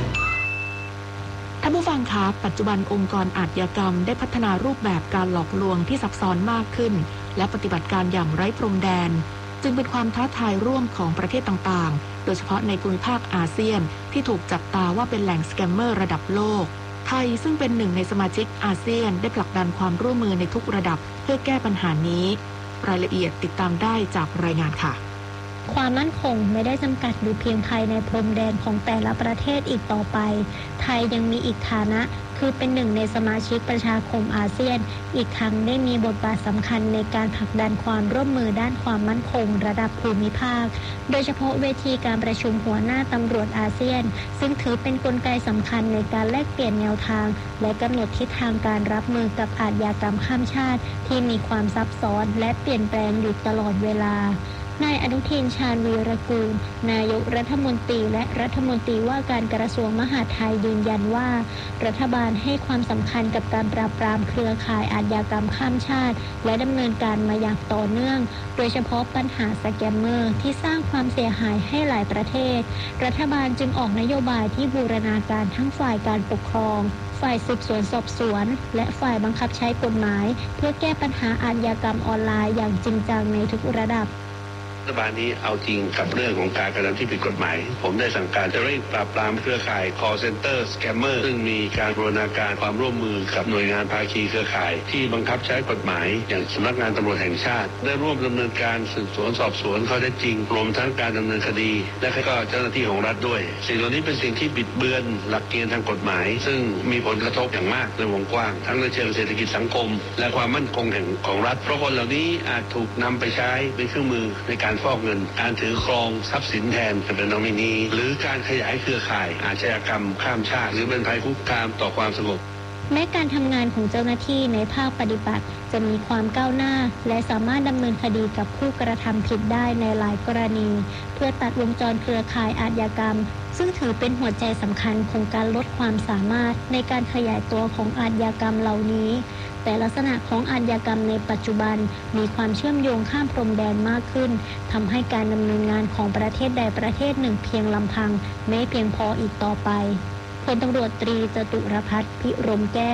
ท่านผู้ฟังคะปัจจุบันองค์กรอาชญากรรมได้พัฒนารูปแบบการหลอกลวงที่ซับซ้อนมากขึ้นและปฏิบัติการอย่างไร้พรมแดนจึงเป็นความท้าทายร่วมของประเทศต่างๆโดยเฉพาะในภูมิภาคอาเซียนที่ถูกจับตาว่าเป็นแหล่งสแกมเมอร์ระดับโลกไทยซึ่งเป็นหนึ่งในสมาชิกอาเซียนได้ผลักดันความร่วมมือในทุกระดับเพื่อแก้ปัญหานี้รายละเอียดติดตามได้จากรายงานค่ะความมั่นคงไม่ได้จำกัดอยู่เพียงภายในพรมแดนของแต่ละประเทศอีกต่อไปไทยยังมีอีกฐานะคือเป็นหนึ่งในสมาชิกประชาคมอาเซียนอีกทั้งได้มีบทบาทสำคัญในการผลักดันความร่วมมือด้านความมั่นคงระดับภูมิภาคโดยเฉพาะเวทีการประชุมหัวหน้าตำรวจอาเซียนซึ่งถือเป็นกลไกสำคัญในการแลกเปลี่ยนแนวทางและกำหนดทิศทางการรับมือกับอาชญากรรมข้ามชาติที่มีความซับซ้อนและเปลี่ยนแปลงอยู่ตลอดเวลานายอนุทิน ชาญวีรกูลนายกรัฐมนตรีและรัฐมนตรีว่าการกระทรวงมหาดไทยยืนยันว่ารัฐบาลให้ความสำคัญกับการปราบปรามเครือข่ายอาชญากรรมข้ามชาติและดำเนินการมาอย่างต่อเนื่องโดยเฉพาะปัญหาสแกมเมอร์ที่สร้างความเสียหายให้หลายประเทศรัฐบาลจึงออกนโยบายที่บูรณาการทั้งฝ่ายการปกครองฝ่ายสืบสวนสอบสวนและฝ่ายบังคับใช้กฎหมายเพื่อแก้ปัญหาอาชญากรรมออนไลน์อย่างจริงจังในทุกระดับรัฐบาลนี้เอาจริงกับเรื่องของการกระทำที่ผิดกฎหมายผมได้สั่งการจะเร่งปราบปรามเครือข่าย call center scammer ซึ่งมีการบูรณาการความร่วมมือกับหน่วยงานภาคีเครือข่ายที่บังคับใช้กฎหมายอย่างสำนักงานตำรวจแห่งชาติได้ร่วมดำเนินการสืบสวนสอบสวนข้อเท็จจริงรวมทั้งการดำเนินคดีและก็เจ้าหน้าที่ของรัฐด้วยสิ่งเหล่านี้เป็นสิ่งที่บิดเบือนหลักเกณฑ์ทางกฎหมายซึ่งมีผลกระทบอย่างมากในวงกว้างทั้งในเชิงเศรษฐกิจสังคมและความมั่นคงของรัฐเพราะคนเหล่านี้อาจถูกนำไปใช้เป็นเครื่องมือในการฟอกเงินการถือครองทรัพย์สินแทนเป็นนอมินีหรือการขยายเครือข่ายอาชญากรรมข้ามชาติหรือเป็นภัยคุกคามต่อความสงบแม้การทำงานของเจ้าหน้าที่ในภาคปฏิบัติจะมีความก้าวหน้าและสามารถดำเนินคดีกับผู้กระทำผิดได้ในหลายกรณีเพื่อตัดวงจรเครือข่ายอาชญากรรมซึ่งถือเป็นหัวใจสำคัญของการลดความสามารถในการขยายตัวของอาชญากรรมเหล่านี้แต่ลักษณะของอาชญากรรมในปัจจุบันมีความเชื่อมโยงข้ามพรมแดนมากขึ้นทำให้การดำเนินงานของประเทศใดประเทศหนึ่งเพียงลำพังไม่เพียงพออีกต่อไปพลตำรวจตรีจตุรพัฒน์พิรมแก้วผ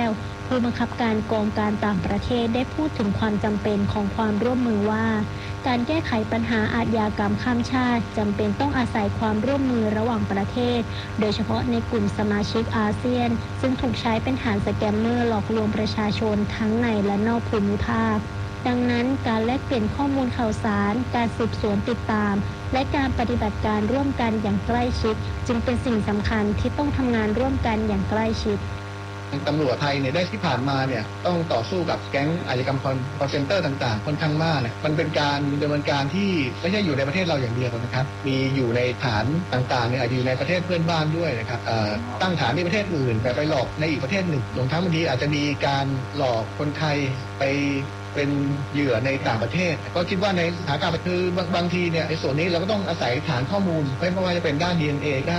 ผู้บังคับการกองการต่างประเทศได้พูดถึงความจำเป็นของความร่วมมือว่าการแก้ไขปัญหาอาชญากรรมข้ามชาติจำเป็นต้องอาศัยความร่วมมือระหว่างประเทศโดยเฉพาะในกลุ่มสมาชิกอาเซียนซึ่งถูกใช้เป็นฐานสแกมเมอร์หลอกลวงประชาชนทั้งในและนอกภูมิภาคดังนั้นการแลกเปลี่ยนข้อมูลข่าวสารการสืบสวนติดตามและการปฏิบัติการร่วมกันอย่างใกล้ชิดจึงเป็นสิ่งสำคัญที่ต้องทำงานร่วมกันอย่างใกล้ชิดตำรวจไทยเนี่ยได้ที่ผ่านมาเนี่ยต้องต่อสู้กับแก๊งอาชญากรรมคอลเซ็นเตอร์ต่างๆค่อนข้างมากเนี่ยมันเป็นการดำเนินการที่ไม่ใช่อยู่ในประเทศเราอย่างเดียวนะครับมีอยู่ในฐานต่างๆเนี่ยอยู่ในประเทศเพื่อนบ้านด้วยนะครับตั้งฐานที่ประเทศอื่นแต่ไปหลอกในอีกประเทศหนึ่งรวมทั้งบางทีอาจจะมีการหลอกคนไทยไปเป็นเหยื่อในต่างประเทศก็คิดว่าในสถานการณ์คือบางทีเนี่ยในส่วนนี้เราก็ต้องอาศัยฐานข้อมูลไม่ว่าจะเป็นด้าน DNA